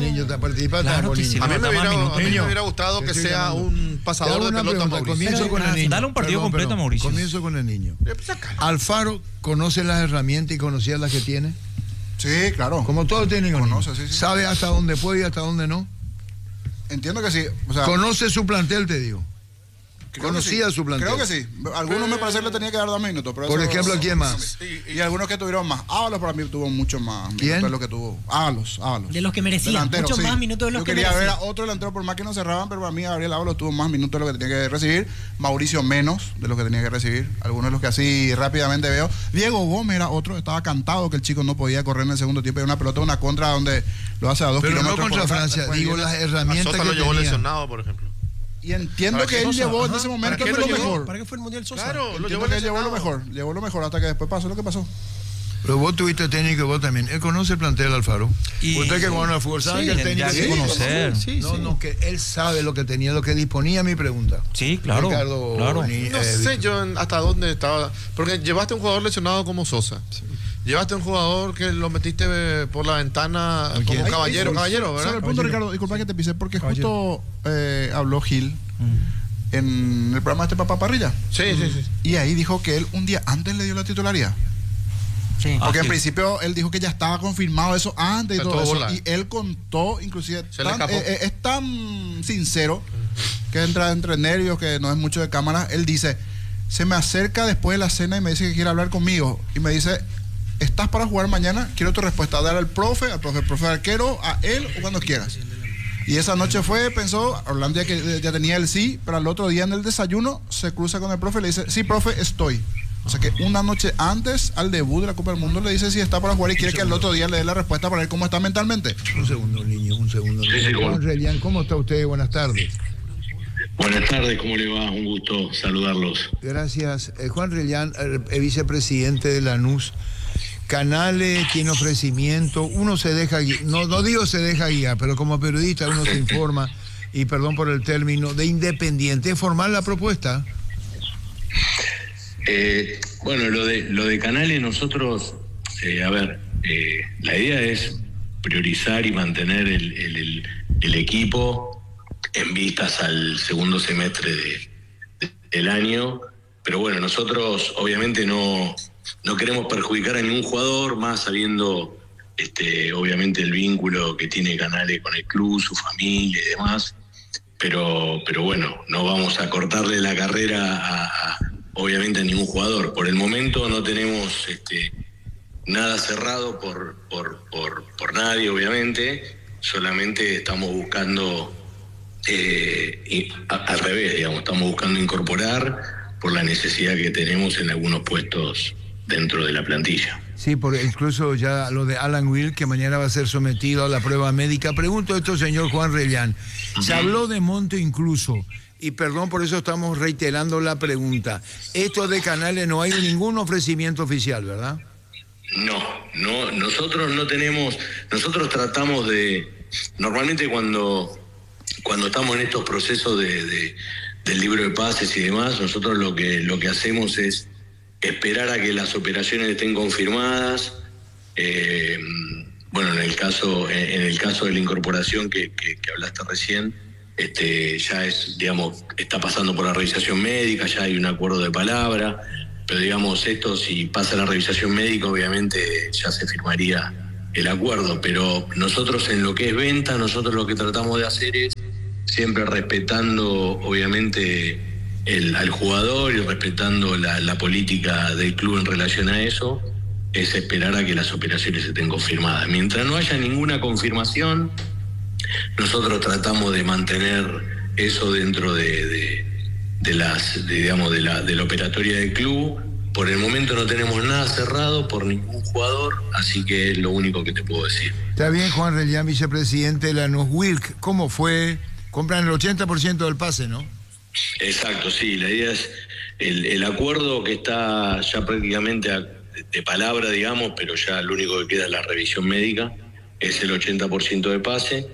Claro que sí. A mí me hubiera gustado que sea un pasador de pelota Mauricio. Dale un partido completo a Mauricio. Comienzo con el niño. Alfaro conoce las herramientas y conocía las que tiene. Sí, claro. Como todo técnico. Conoce, sí. Sabe hasta dónde puede y hasta dónde no. Entiendo que sí. O sea, conoce su plantel, te digo. Conocía su plantel. Creo que sí. Algunos me parece que le tenía que dar 2 minutos. Pero por ejemplo, ¿quién más? Y algunos que tuvieron más. Ábalos para mí tuvo mucho más minutos de lo que tuvo. Ábalos. De los que merecían. Muchos más minutos de los que merecían. Yo quería ver a otro delantero por más que no cerraban, pero para mí Gabriel Ábalos tuvo más minutos de lo que tenía que recibir. Mauricio menos de lo que tenía que recibir. Algunos de los que así rápidamente veo. Diego Gómez era otro. Estaba cantado que el chico no podía correr en el segundo tiempo. Hay una pelota, una contra donde lo hace a 2 kilómetros. Pero no contra Francia. Digo las herramientas que lo llevó lesionado, por ejemplo. Y entiendo que él llevó en ese momento fue lo mejor. ¿Para qué fue el Mundial Sosa? Claro, llevó lo mejor. Llevó lo mejor hasta que después pasó lo que pasó. Pero vos tuviste técnico y vos también. Él conoce el plantel Alfaro. Usted que jugó en el fútbol sabe que el técnico que conocer. No, que él sabe lo que tenía, lo que disponía, mi pregunta. Sí, claro. Ricardo, claro. No sé yo hasta dónde estaba. Porque llevaste un jugador lesionado como Sosa. Sí. Llevaste un jugador que lo metiste por la ventana como caballero, ¿verdad? Sobre el punto, Ricardo, disculpa que te pisé, porque justo habló Gil en el programa de Papá Parrilla. Sí. Y ahí dijo que él un día antes le dio la titularidad. Sí. Porque en principio él dijo que ya estaba confirmado eso antes y todo eso. Y él contó, inclusive, es tan sincero que entra entre nervios, que no es mucho de cámara. Él dice, se me acerca después de la cena y me dice que quiere hablar conmigo. Y me dice, ¿estás para jugar mañana? Quiero tu respuesta. Dar al profe arquero, a él o cuando quieras. Y esa noche pensó, Orlando ya tenía el sí, pero al otro día en el desayuno se cruza con el profe y le dice, sí, profe, estoy. O sea que una noche antes al debut de la Copa del Mundo le dice si está para jugar y quiere que al otro día le dé la respuesta para ver cómo está mentalmente. Un segundo, niño. Juan Relián, ¿cómo está usted? Buenas tardes. Buenas tardes, ¿cómo le va? Un gusto saludarlos. Gracias. Juan Relián, vicepresidente de Lanús. Canales tiene ofrecimiento, uno se deja guiar, no digo se deja guiar, pero como periodista uno se informa, y perdón por el término, de Independiente. ¿Es formal la propuesta? Bueno, lo de Canales nosotros, la idea es priorizar y mantener el equipo en vistas al segundo semestre del año, pero bueno, nosotros obviamente no queremos perjudicar a ningún jugador, más sabiendo obviamente el vínculo que tiene Canales con el club, su familia y demás, pero bueno, no vamos a cortarle la carrera obviamente a ningún jugador. Por el momento no tenemos nada cerrado por nadie, obviamente, solamente estamos buscando al revés, digamos, estamos buscando incorporar por la necesidad que tenemos en algunos puestos dentro de la plantilla. Sí, incluso ya lo de Alan Will, que mañana va a ser sometido a la prueba médica. Pregunto esto, señor Juan Rellán. Se habló de Monte incluso, y perdón, por eso estamos reiterando la pregunta. Esto de Canales no hay ningún ofrecimiento oficial, ¿verdad? No, nosotros no tenemos, nosotros tratamos de, normalmente cuando estamos en estos procesos del libro de pases y demás, nosotros lo que hacemos es esperar a que las operaciones estén confirmadas. Bueno, en el caso de la incorporación que hablaste recién, ya es, digamos, está pasando por la revisación médica, ya hay un acuerdo de palabra, pero digamos, esto si pasa la revisación médica, obviamente ya se firmaría el acuerdo, pero nosotros en lo que es venta, nosotros lo que tratamos de hacer es siempre respetando, obviamente, al jugador y respetando la política del club en relación a eso, es esperar a que las operaciones estén confirmadas. Mientras no haya ninguna confirmación, nosotros tratamos de mantener eso dentro de la operatoria del club. Por el momento no tenemos nada cerrado por ningún jugador, así que es lo único que te puedo decir. Está bien, Juan Rellán, vicepresidente de Lanús. Wilk, ¿cómo fue? Compran el 80% del pase, ¿no? Exacto, sí. La idea es el acuerdo que está ya prácticamente de palabra, digamos, pero ya lo único que queda es la revisión médica, es el 80% de pase.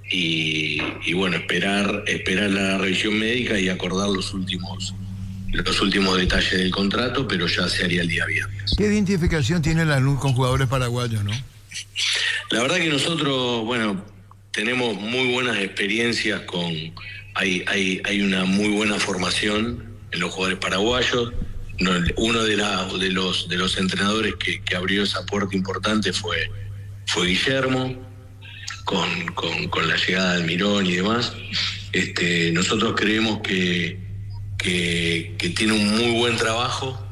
Y bueno, esperar la revisión médica y acordar los últimos detalles del contrato, pero ya se haría el día viernes. ¿Qué identificación tiene Lanús con jugadores paraguayos, no? La verdad que nosotros, bueno, tenemos muy buenas experiencias hay una muy buena formación en los jugadores paraguayos. Uno de los entrenadores que abrió esa puerta importante fue Guillermo, con la llegada de Almirón y demás. Nosotros creemos que tiene un muy buen trabajo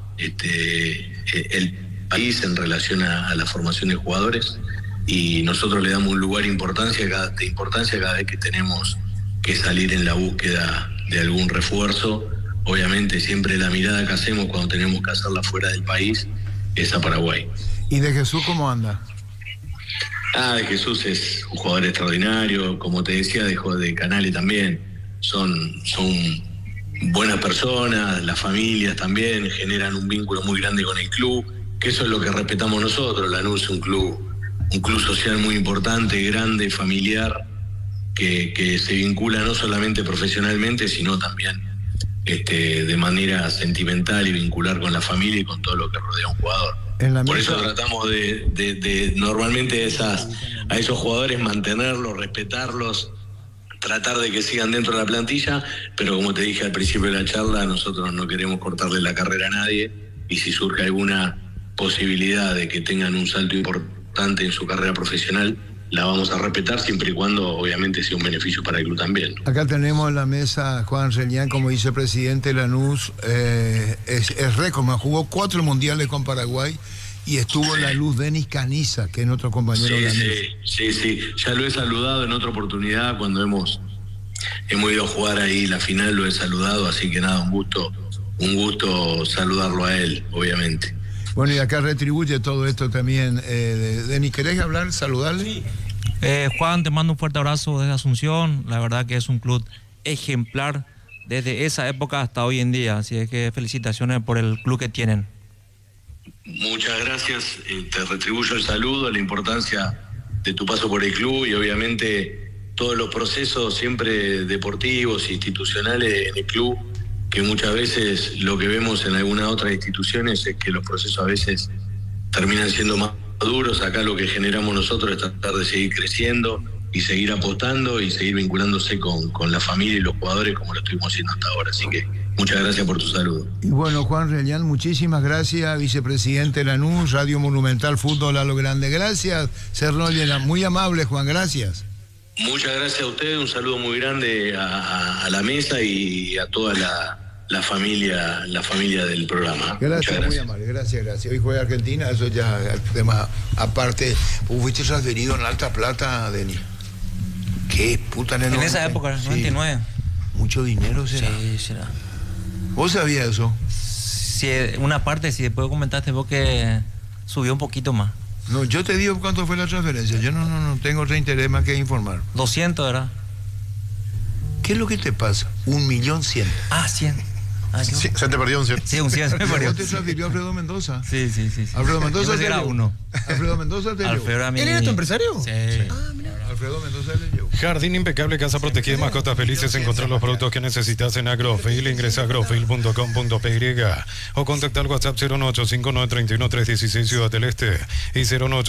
el país en relación a la formación de jugadores, y nosotros le damos un lugar de importancia cada vez que tenemos que salir en la búsqueda de algún refuerzo. Obviamente siempre la mirada que hacemos cuando tenemos que hacerla fuera del país es a Paraguay. ¿Y de Jesús cómo anda? De Jesús es un jugador extraordinario, como te decía, de Canales también. Son buenas personas, las familias también generan un vínculo muy grande con el club, que eso es lo que respetamos nosotros. Lanús es un club social muy importante, grande, familiar, que se vincula no solamente profesionalmente, sino también de manera sentimental y vincular con la familia y con todo lo que rodea a un jugador. Por eso tratamos de normalmente a esos jugadores mantenerlos, respetarlos, tratar de que sigan dentro de la plantilla, pero como te dije al principio de la charla, nosotros no queremos cortarle la carrera a nadie, y si surge alguna posibilidad de que tengan un salto importante en su carrera profesional, la vamos a respetar siempre y cuando obviamente sea un beneficio para el club también. Acá tenemos en la mesa Juan Rellán como vicepresidente de Lanús, es récord, jugó 4 mundiales con Paraguay y estuvo en la luz Denis Caniza, que es nuestro compañero de Lanús. Sí, ya lo he saludado en otra oportunidad cuando hemos ido a jugar ahí la final, lo he saludado, así que nada, un gusto saludarlo a él, obviamente. Bueno, y acá retribuye todo esto también. Denis, ¿querés hablar, saludarle? Sí. Juan, te mando un fuerte abrazo desde Asunción. La verdad que es un club ejemplar desde esa época hasta hoy en día. Así es que felicitaciones por el club que tienen. Muchas gracias. Te retribuyo el saludo, la importancia de tu paso por el club y obviamente todos los procesos siempre deportivos e institucionales en el club, que muchas veces lo que vemos en algunas otras instituciones es que los procesos a veces terminan siendo más duros. Acá lo que generamos nosotros es tratar de seguir creciendo y seguir apostando y seguir vinculándose con la familia y los jugadores como lo estuvimos haciendo hasta ahora. Así que muchas gracias por tu saludo. Y bueno, Juan Rellán, muchísimas gracias, vicepresidente de Lanús, Radio Monumental Fútbol a lo grande. Gracias, Cernollena, muy amable, Juan, gracias. Muchas gracias a ustedes, un saludo muy grande a la mesa y a toda la familia del programa. Gracias, muy amable, gracias. Hoy juega Argentina, eso ya es tema aparte. Fuiste transferido en Alta Plata, Denis. ¿Qué puta en esa época, en 99. Mucho dinero será. Sí, será. ¿Vos sabías eso? Sí, una parte, si después comentaste vos que subió un poquito más. No, yo te digo cuánto fue la transferencia. Yo no tengo otro interés más que informar. 200, ¿verdad? ¿Qué es lo que te pasa? 1.100.000. Ah, 100. Sí, se te perdió un 100. Sí, un 100 se me perdió. ¿Vos te transfirió Alfredo Mendoza? Sí. Alfredo Mendoza era llevó. uno. Alfredo Mendoza te llevó. ¿Él era tu empresario? Sí. Ah, mira. Alfredo Mendoza le llevó. Jardín impecable, casa protegida de mascotas felices. Encontrar los productos que necesitas en Agrofil. Ingresa a agrofil.com.py o contacta al WhatsApp 0185931-316 Ciudad del Este y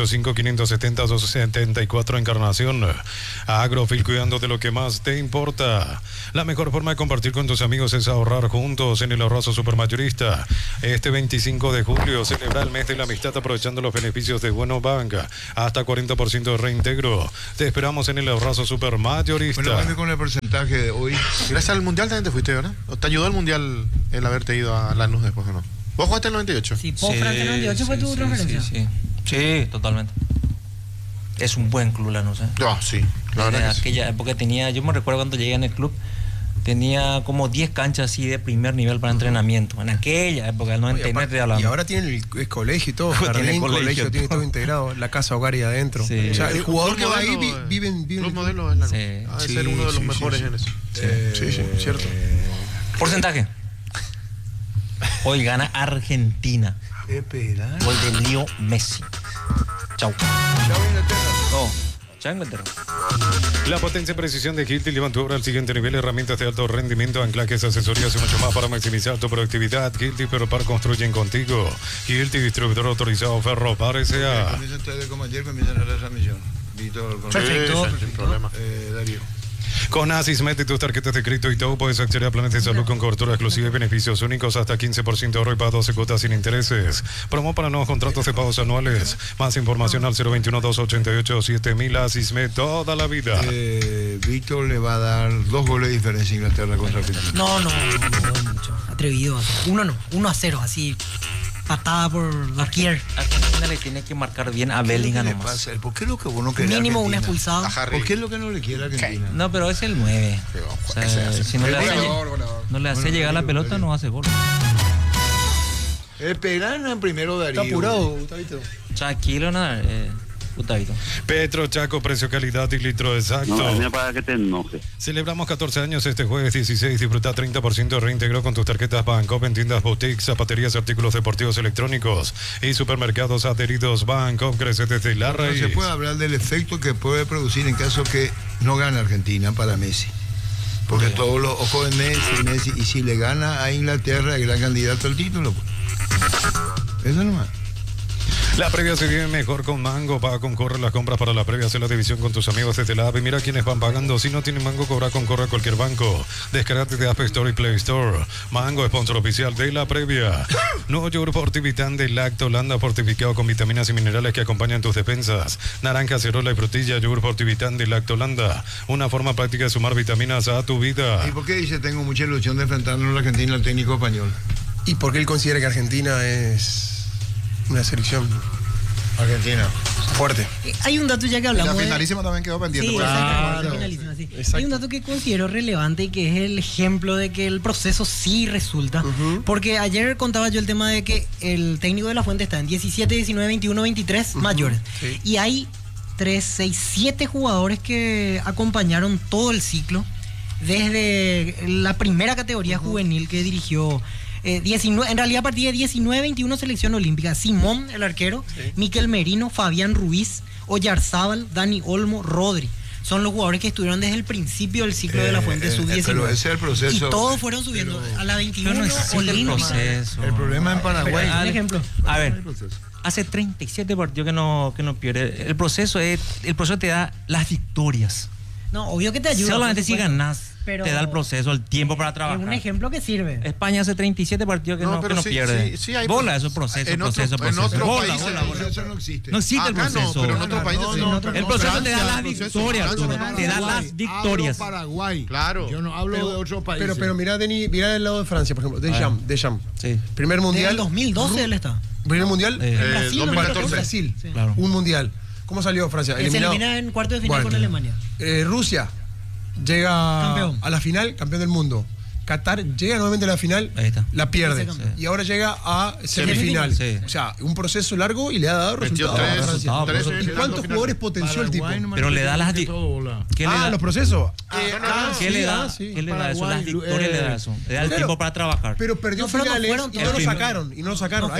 0185570-274 Encarnación. Agrofil, cuidando de lo que más te importa. La mejor forma de compartir con tus amigos es ahorrar juntos en el ahorrazo supermayorista. Este 25 de julio celebra el mes de la amistad aprovechando los beneficios de Bueno Bank. Hasta 40% de reintegro. Te esperamos en el ahorrazo supermayorista. Bueno, vamos con el porcentaje de hoy. Gracias al Mundial también te fuiste, ¿verdad? ¿Te ayudó el Mundial el haberte ido a Lanús después o no? ¿Vos jugaste el 98? Sí, Francia 98 fue tu referencia. Sí, totalmente. Es un buen club Lanús, ¿eh? Sí, la verdad. En aquella época tenía, yo me recuerdo cuando llegué en el club, tenía como 10 canchas así de primer nivel para entrenamiento. En aquella época, el 99 y ahora tiene el colegio y todo. Jardín, colegio, tiene todo integrado. La casa hogar y adentro. Sí. O sea, el jugador que va ahí vive Los modelos es sí. Ha de ser uno de los mejores en eso. Sí, cierto. Porcentaje. Hoy gana Argentina. Gol de Leo Messi. Chau. Chau, Inglaterra. La potencia y precisión de Hilti llevan tu obra al siguiente nivel. Herramientas de alto rendimiento, anclajes, asesorías y mucho más para maximizar tu productividad. Hilti Ferropar construyen contigo. Hilti, distribuidor autorizado Ferropar S.A. Comienzan ustedes como ayer, comienzan a la transmisión. Perfecto. Sin problema. Darío. Con Asismet y tus tarjetas de crédito y todo puedes acceder a planes de salud con cobertura exclusiva y beneficios únicos hasta 15% de ahorro y para 12 cuotas sin intereses. Promo para nuevos contratos de pagos anuales. Más información al 021-288-7000. Asismet toda la vida. Víctor le va a dar 2 goles de diferencia a Inglaterra contra Argentina. No mucho. Atrevido. 1-0, así. Patada por doquier. Argentina le tiene que marcar bien a Bellingham nomás. ¿Por qué es lo que vos no querés? Mínimo un expulsado. ¿Por qué es lo que no le quiere a Argentina? No, pero es el 9. O sea, si no le hace llegar la pelota, no hace gol. Esperan en primero Darío. Está apurado, Gustavito. Tranquilo, nada. Gustavito. Petro Chaco, precio, calidad y litro exacto. No, para que te enojes. Celebramos 14 años este jueves 16. Disfruta 30% de reintegro con tus tarjetas Bancopp en tiendas boutiques, zapaterías, artículos deportivos electrónicos y supermercados adheridos. Bancopp crece desde la raíz. Se puede hablar del efecto que puede producir en caso que no gane Argentina para Messi. Porque todos los ojos de Messi, y si le gana a Inglaterra, el gran candidato al título. Eso nomás. La previa se vive mejor con Mango. Paga con Corre las compras para la previa. Hacer la división con tus amigos desde la app. Y mira quiénes van pagando. Si no tienen Mango, cobra con Corre a cualquier banco. Descargate de App Store y Play Store. Mango, sponsor oficial de la previa. Nuevo yogur Fortivitán de Lactolanda, fortificado con vitaminas y minerales que acompañan tus defensas. Naranja, acerola y frutilla. Yogur Fortivitán de Lactolanda. Una forma práctica de sumar vitaminas a tu vida. ¿Y por qué dice tengo mucha ilusión de enfrentarnos a la Argentina al técnico español? ¿Y por qué él considera que Argentina es una selección argentina fuerte? Hay un dato ya que hablamos. La finalísima también quedó pendiente. Sí, claro. Hay un dato que considero relevante y que es el ejemplo de que el proceso sí resulta. Porque ayer contaba yo el tema de que el técnico de La Fuente está en 17, 19, 21, 23 mayores. Sí. Y hay 3, 6, 7 jugadores que acompañaron todo el ciclo desde la primera categoría juvenil que dirigió. 19, en realidad a partir de 19, 21 selección olímpica. Simón, el arquero, Miquel Merino, Fabián Ruiz, Oyarzábal, Dani Olmo, Rodri. Son los jugadores que estuvieron desde el principio del ciclo de La Fuente sub-19. Pero ese es el proceso. Y todos fueron subiendo a la 21 olímpica. El problema en Paraguay. Por ejemplo. A ver, hace 37 partidos que no pierde. El proceso te da las victorias. No, obvio que te ayuda. Solamente si ganás. te da el proceso, el tiempo para trabajar. Es un ejemplo que sirve. España hace 37 partidos que no pierde. Sí, hay bola, eso es proceso, proceso. En otros países eso no existe. No existe el proceso. No, pero en otros países sí. El proceso te da las victorias, te da las victorias. Paraguay. Claro. Yo no hablo de otros países. Pero mirá, Denis, mirá del lado de Francia, por ejemplo. Deschamps. Sí. Primer mundial. En 2012 él está. Primer mundial. Brasil, 2014. Brasil. Sí. Claro. Un mundial. ¿Cómo salió Francia? Se elimina en cuarto de final con Alemania. Rusia llega campeón. a la final, campeón del mundo. Qatar llega nuevamente a la final, la pierde. Y ahora llega a semifinal. Sí. O sea, un proceso largo y le ha dado resultados. ¿Y cuántos jugadores potenció el tipo? Pero le da las los procesos. ¿Qué le da? ¿Qué le da eso? Las victorias le da eso. Le da el tiempo para trabajar. Pero perdió finales y no lo sacaron.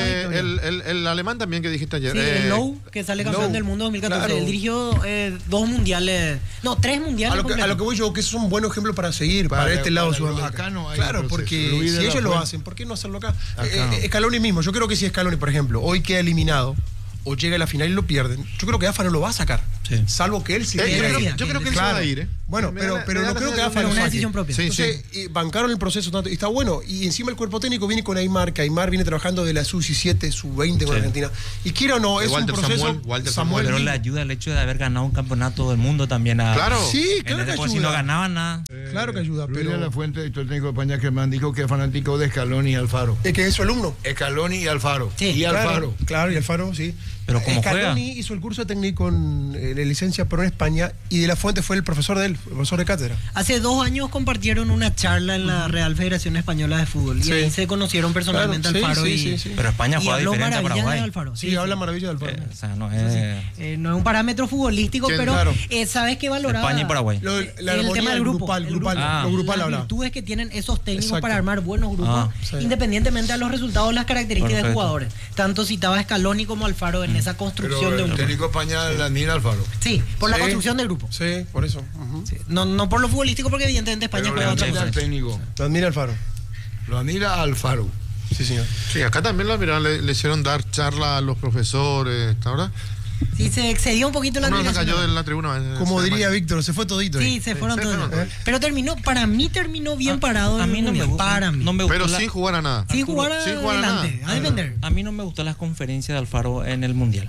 El alemán también que dijiste ayer. Sí, el Lowe, que sale campeón del mundo 2014. Claro. Él dirigió 2 mundiales. No, 3 mundiales. A lo que voy yo, que esos son buenos ejemplos para seguir para este lado sudamericano. Acá no hay claro, porque si ellos lo hacen, ¿por qué no hacerlo acá? Scaloni mismo, yo creo que si Scaloni, por ejemplo, hoy queda eliminado o llega a la final y lo pierden, yo creo que AFA no lo va a sacar. Sí. Salvo que él sí quiera ir. Yo creo que él se va a ir. Bueno, pero no creo que AFA es una decisión propia. Entonces, bancaron el proceso tanto, y está bueno. Y encima el cuerpo técnico viene con Aymar, que Aymar viene trabajando de la sub-17, sub-20 con Argentina. Y quiera o no, es un proceso. Samuel, pero le ayuda el hecho de haber ganado un campeonato del mundo también. Claro. Sí, claro que ayuda. Si no ganaban nada. Claro que ayuda, pero la fuente del técnico de España que me han dicho que es fanático de Scaloni y Alfaro. Es que es su alumno. Scaloni y Alfaro. Sí, y Alfaro. Claro, y Alfaro, sí. Pero como Scaloni hizo el curso técnico de licencia pro en España y de la fuente fue el profesor de él, el profesor de cátedra. Hace 2 años compartieron una charla en la Real Federación Española de Fútbol y ahí se conocieron personalmente Alfaro y pero España juega diferente a Paraguay. Sí, habla maravilla de Alfaro. O sea, no es no es un parámetro futbolístico, pero sabes que valoraba España y Paraguay. El tema del grupo, lo grupal habla. Las virtudes que tienen esos técnicos para armar buenos grupos, independientemente de los resultados, las características de jugadores. Tanto citaba Scaloni como Alfaro en esa construcción de un grupo. El técnico España la admira Alfaro. Sí, por la construcción del grupo. Sí, por eso. Sí. No por lo futbolístico, porque evidentemente España juega otra cosa. Lo admira Alfaro. Lo admira Alfaro. Sí, señor. Sí, acá también lo admiraron, le hicieron dar charla a los profesores, ¿verdad? Sí, se excedió un poquito la admiración. No, se cayó de la tribuna. Como diría Víctor, se fue todito. Sí, se fueron todos. Pero para mí terminó bien parado. A mí no me gusta. Pero sin jugar a nada. Sin jugar adelante, a defender. A mí no me gustó las conferencias de Alfaro en el Mundial.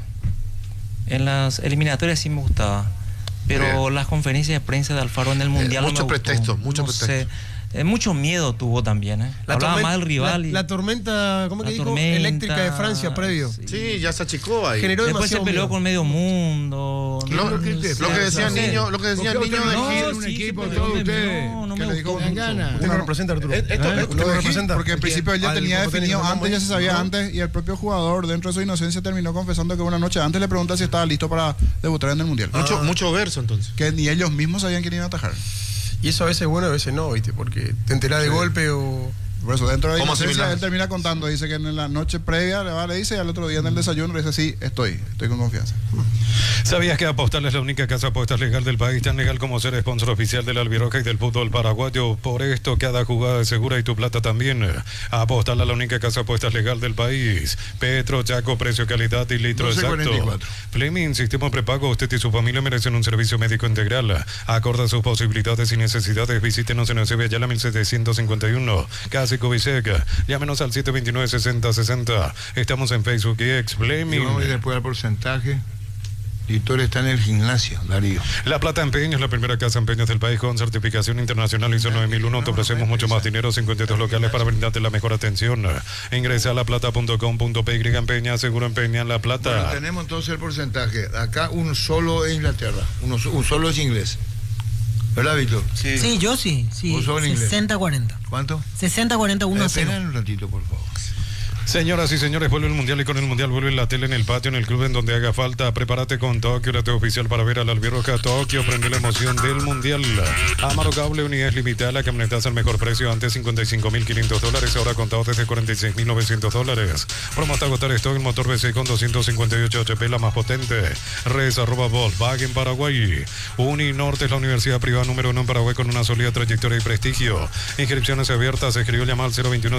En las eliminatorias sí me gustaba, pero las conferencias de prensa de Alfaro en el Mundial mucho no me pretexto, gustó. Mucho pretexto. Mucho miedo tuvo también, Hablaba más del rival. La tormenta, ¿cómo que dijo? Eléctrica de Francia previo. Sí, ya se achicó ahí. Generó después se peleó con medio mundo. Lo que decía niño, lo que decía el niño de Gil. Un equipo de todos ustedes. No me gustó. Usted no representa, Arturo. Esto representa. Porque en principio él ya tenía definido antes, ya se sabía antes, y el propio jugador, dentro de su inocencia, terminó confesando que una noche antes le pregunta si estaba listo para debutar en el Mundial. Mucho verso, entonces. Que ni ellos mismos sabían quién iba a atajar. Y eso a veces es bueno, a veces no, ¿viste? Porque te enterás de golpe o... Por eso, dentro de la inocencia, él termina contando, dice que en la noche previa le dice, y al otro día en el desayuno le dice, sí, estoy con confianza. ¿Sabías que Apostal es la única casa de apuestas legal del país, tan legal como ser sponsor oficial del Albiroja y del fútbol paraguayo? Por esto, cada jugada es segura y tu plata también. Apostal es la única casa de apuestas legal del país. Petro, Chaco, precio, calidad y litro exacto. Fleming, sistema prepago. Usted y su familia merecen un servicio médico integral. Acorde a sus posibilidades y necesidades, visítenos en Eusebio Ayala 1751. Casi Cubiseca. Llámenos al 729-6060. Estamos en Facebook y X. Fleming. Vamos a ir después al porcentaje. Editor está en el gimnasio, Darío. La Plata Empeños, la primera casa de empeños del país con certificación internacional ISO 9001. Te ofrecemos mucho más dinero, 52 locales para brindarte la mejor atención. Ingresa a laplata.com.py, empeña, seguro empeña La Plata. Bueno, tenemos entonces el porcentaje. Acá un solo es Inglaterra, un solo es inglés. ¿Verdad, Víctor? Sí, yo sí. 60-40. ¿Cuánto? 60-40, 1-0. Esperen un ratito, por favor. Señoras y señores, vuelve el Mundial y con el Mundial vuelve la tele en el patio, en el club, en donde haga falta. Prepárate con Tokio, la TV oficial para ver al Albirroja. Tokio, prende la emoción del Mundial. Amaro Cable, unidades limitadas, la camioneta al mejor precio, antes $55.500, ahora contado desde $46.900. Promo hasta agotar stock, el motor VC con 258 HP, la más potente. Res @ Volkswagen Paraguay. Uninorte es la universidad privada número 1 en Paraguay con una sólida trayectoria y prestigio. Inscripciones abiertas, se escribió llamar al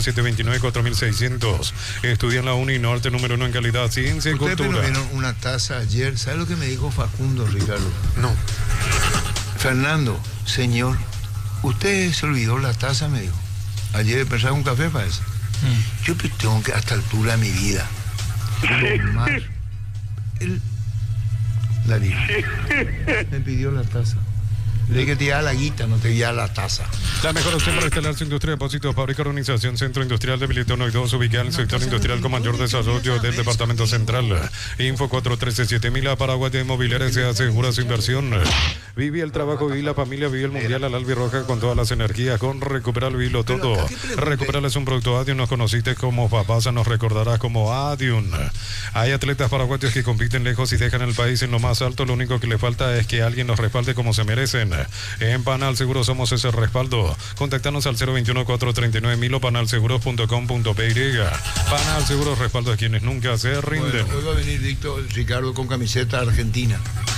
021-729-4600. Estudia en la Uninorte, número 1 en calidad, ciencia y cultura. Ustedes vieron una taza ayer. ¿Sabe lo que me dijo Facundo, Ricardo? No. Fernando, señor, usted se olvidó la taza, me dijo. Ayer pensaba un café para eso. Yo tengo que, a esta altura de mi vida, tomar la lija. Me pidió la taza. Le dije que te iba la guita, no te iba la taza. La mejor opción para instalar su industria, depósito, fábrica, organización, centro industrial de Bilitono y 2, ubicada en el sector industrial con mayor desarrollo del departamento central. Info 413-7000, Paraguay de Inmobiliaria se asegura su inversión. Vive el trabajo, vive la familia, vive el mundial al albirroja con todas las energías, con Recuperar, vivilo todo. Recuperar es un producto Adium, nos conociste como Papasa, nos recordarás como Adium. Hay atletas paraguayos que compiten lejos y dejan el país en lo más alto, lo único que le falta es que alguien los respalde como se merecen. En Panal Seguro somos ese respaldo. Contactanos al 021-439-1000 o panalseguros.com.py. Panal Seguros, respaldo a quienes nunca se rinden. Bueno, hoy va a venir Ricardo con camiseta argentina.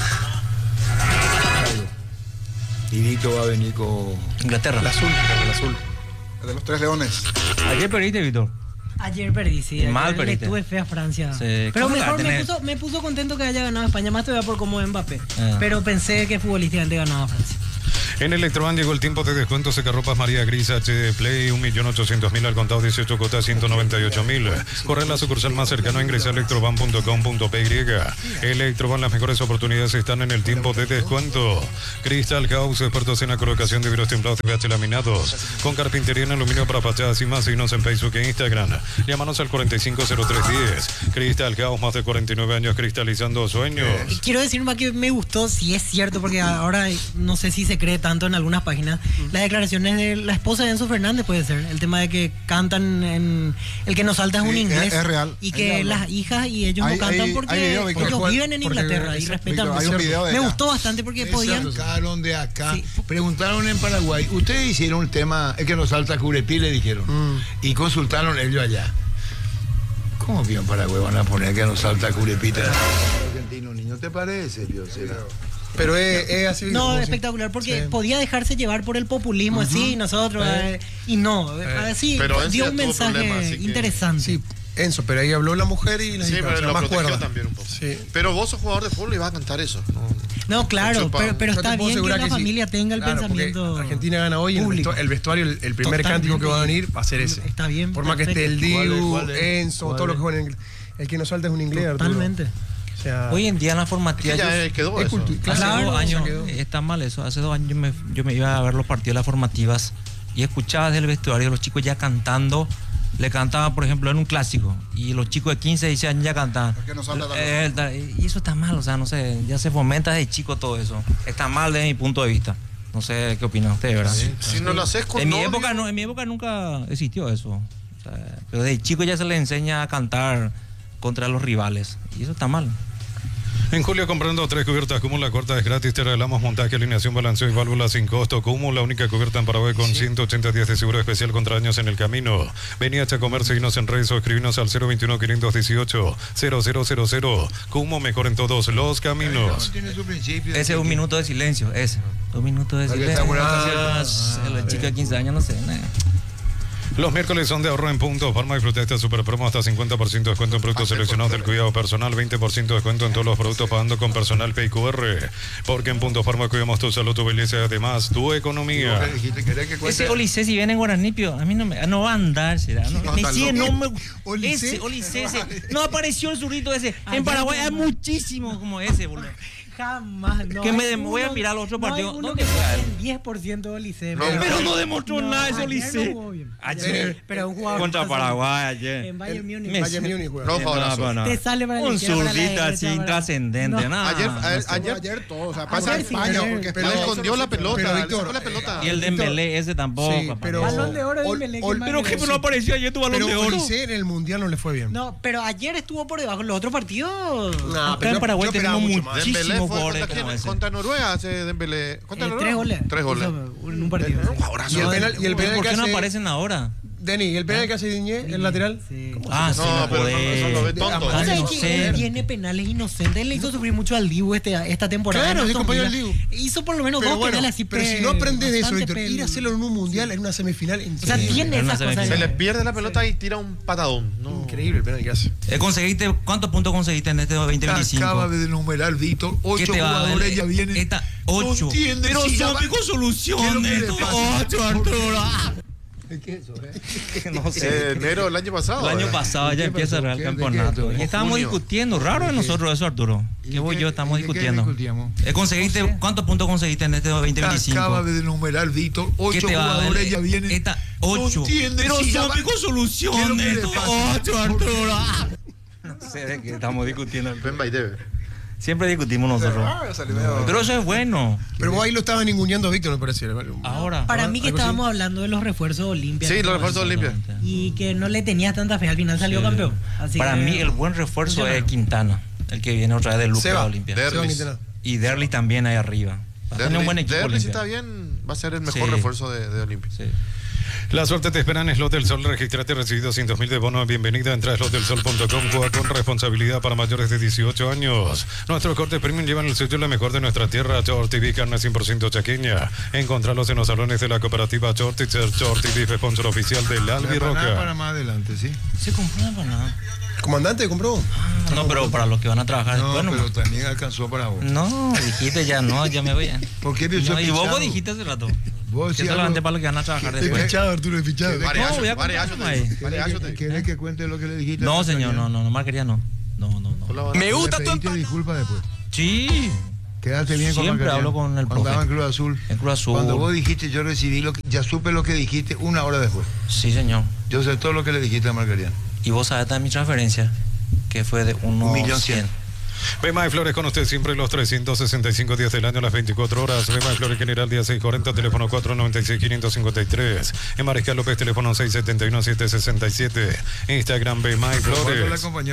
Y Víctor va a venir con Inglaterra. El azul. El de los 3 leones. Ayer perdiste, Víctor. Ayer perdí, sí. Mal perdiste. Le tuve fe a Francia. Sí. Pero mejor me puso contento que haya ganado España, más todavía por cómo es Mbappé. Pero pensé que futbolísticamente ganaba Francia. En Electroban llegó el tiempo de descuento. Secarropas María Gris HD Play, 1.800.000 al contado, 18 cuotas, 198.000. Corre a la sucursal más cercana, ingresa a electroban.com.py. Electroban, las mejores oportunidades están en el tiempo de descuento. Crystal House, expertos en la colocación de vidrios templados y PH laminados. Con carpintería en aluminio para fachadas y más. Síguenos en Facebook e Instagram. Llámanos al 450310. Crystal House, más de 49 años cristalizando sueños. Quiero decir más que me gustó, si es cierto, porque ahora no sé si se cree tanto en algunas páginas, las declaraciones de la esposa de Enzo Fernández, puede ser, el tema de que cantan en El que nos salta es un inglés, es real. y que las hijas y ellos no cantan porque ellos viven en Inglaterra y respetan mucho. Me gustó bastante porque podían. Sacaron de acá, preguntaron en Paraguay, ustedes hicieron un tema, El que nos salta Curepí, le dijeron, y consultaron ellos allá. ¿Cómo que en Paraguay van a poner que nos salta Curepita? Argentino, niño, ¿te parece? Pero es así. No, espectacular, porque podía dejarse llevar por el populismo, así, nosotros, y no, así, pero dio un mensaje interesante. Sí, Enzo, pero ahí habló la mujer y la pero lo más protegió también un poco. Sí. Pero vos sos jugador de fútbol y vas a cantar eso. No, claro, pero está bien que la familia tenga el pensamiento. Argentina gana hoy, el vestuario, el primer cántico que va a venir va a ser ese. Está bien. Por más que esté el Diu, Enzo, todo lo que juegan en el que nos salta es un inglés. Totalmente. O sea, hoy en día en la formativa quedó eso. Hace 2 años está mal eso. Hace 2 años yo me iba a ver los partidos de las formativas y escuchaba desde el vestuario los chicos ya cantando. Le cantaban, por ejemplo, en un clásico y los chicos de 15, 16 años ya cantaban. Y eso está mal, o sea, no sé, ya se fomenta desde chico todo eso. Está mal desde mi punto de vista. No sé qué opinan ustedes, ¿verdad? Si no lo haces con en mi época nunca existió eso. O sea, pero desde chico ya se les enseña a cantar contra los rivales y eso está mal. En julio, comprando 3 cubiertas Cumu, la cuarta es gratis. Te regalamos montaje, alineación, balanceo y válvulas sin costo. Cumu, la única cubierta en Paraguay con 180 días de seguro especial contra daños en el camino. Vení a comer, seguinos en redes o escribinos al 021-518-0000. Cumu, mejor en todos los caminos. Ese es un minuto de silencio, ese. 2 minutos de silencio. La chica de 15 años, no sé. Los miércoles son de ahorro en punto. Farma y Protesta Super Promo, hasta 50% de descuento en productos seleccionados del cuidado personal, 20% de descuento en todos los productos pagando con personal PQR. Porque en Punto Farma cuidamos tu salud, tu belleza y además tu economía. Ese Olicé, si viene en Guaranipio, a mí no va a andar, será. Ese Olicé, no apareció el zurrito ese. En Paraguay hay muchísimo como ese, boludo. Jamás, no. Que me voy a mirar al otro partido. ¿Dónde fue? El 10% de Olicé. Pero no demostró nada ese Olicé. Ayer. Pero un jugador contra Paraguay ayer. En Bayern Múnich. No, te sale para un zurdito así intrascendente. Ayer todo. O sea, pasa España. Pero escondió la pelota. Y el Dembélé ese tampoco. Balón de oro Dembélé. Pero que no apareció ayer tu balón de oro. Pero Olicé en el Mundial no le fue bien. No, pero ayer estuvo por debajo. Los otros partidos. Acá en Paraguay tenemos muchísimos. Contra Noruega hace Dembélé. 3 goles. 3 goles. En un partido. Y el penal ¿por qué no aparecen ahora? Deni, ¿el penal que hace Diñé, el lateral? Sí. No, pero eso lo ve tonto. Tiene penales inocentes. Él le hizo sufrir mucho al Dibu esta temporada. Claro, sí, compañero al Dibu. Hizo por lo menos 2 penales así. Pero si no aprendes de eso, Víctor, ir a hacerlo en un mundial, en una semifinal. O sea, tiene esas cosas. Se le pierde la pelota y tira un patadón. Increíble el penal que hace. ¿Cuántos puntos conseguiste en este 2025? Acaba de enumerar, Víctor. 8 jugadores ya vienen. 8. Pero si son con soluciones. 8, Arturo. ¿Qué es eso, No sé. Enero del año pasado. El año pasado ya empieza el Real Campeonato. Y estábamos discutiendo. Raro de nosotros eso, Arturo. Que vos y yo estamos discutiendo. ¿Conseguiste, ¿cuántos puntos conseguiste en este 2025? Acaba de enumerar Víctor. 8 jugadores ya vienen. 8. Pero son con soluciones. 8, Arturo. No sé de qué estamos discutiendo. Siempre discutimos nosotros. Pero eso es bueno. Pero vos ahí lo estabas ninguneando a Víctor, me parece. Ahora. Para mí que estábamos hablando de los refuerzos de Olimpia. Sí, los refuerzos de Olimpia. Y que no le tenía tanta fe. Al final salió campeón. Así para mí el buen refuerzo es Quintana. El que viene otra vez de Luca de Olimpia. Y Derlis también ahí arriba. Va a tener un buen equipo. Derlis está bien. Va a ser el mejor refuerzo de Olimpia. Sí. La suerte te espera en Slot del Sol. Registrate, recibe 200.000 de bono. Bienvenida. Entra a slotdelsol.com. Juega con responsabilidad para mayores de 18 años. Nuestros cortes premium llevan el sello la mejor de nuestra tierra. Short TV, carne 100% chaqueña. Encontralos en los salones de la cooperativa Short TV, sponsor oficial del Albi Roca. Para más adelante, sí. Se compró una empanada. ¿Comandante compró? No, pero para los que van a trabajar después, no. Pero también alcanzó para vos. No, dijiste ya no, ya me voy. ¿Por qué y vos dijiste hace rato. Vos que solamente para los que van a trabajar después. Es fichado, Arturo, es fichado. No, voy a contar ahí. ¿Quieres que cuente lo que le dijiste? No, señor, no, Marquería no. No. Me gusta tu empanada. Disculpa después. Sí. Quédate bien con Siempre hablo con el profe. Cuando estaba en Cruz Azul. En Cruz Azul. Cuando vos dijiste, yo recibí ya supe lo que dijiste una hora después. Sí, señor. Yo sé todo lo que le dijiste a Marquería. Y vos sabés también mi transferencia, que fue de 1.100.000. Bema y Flores con usted siempre los 365 días del año, las 24 horas. Bema y Flores General, día 640, teléfono 496-553. En Mariscal López, teléfono 671-767. Instagram Bema y Flores.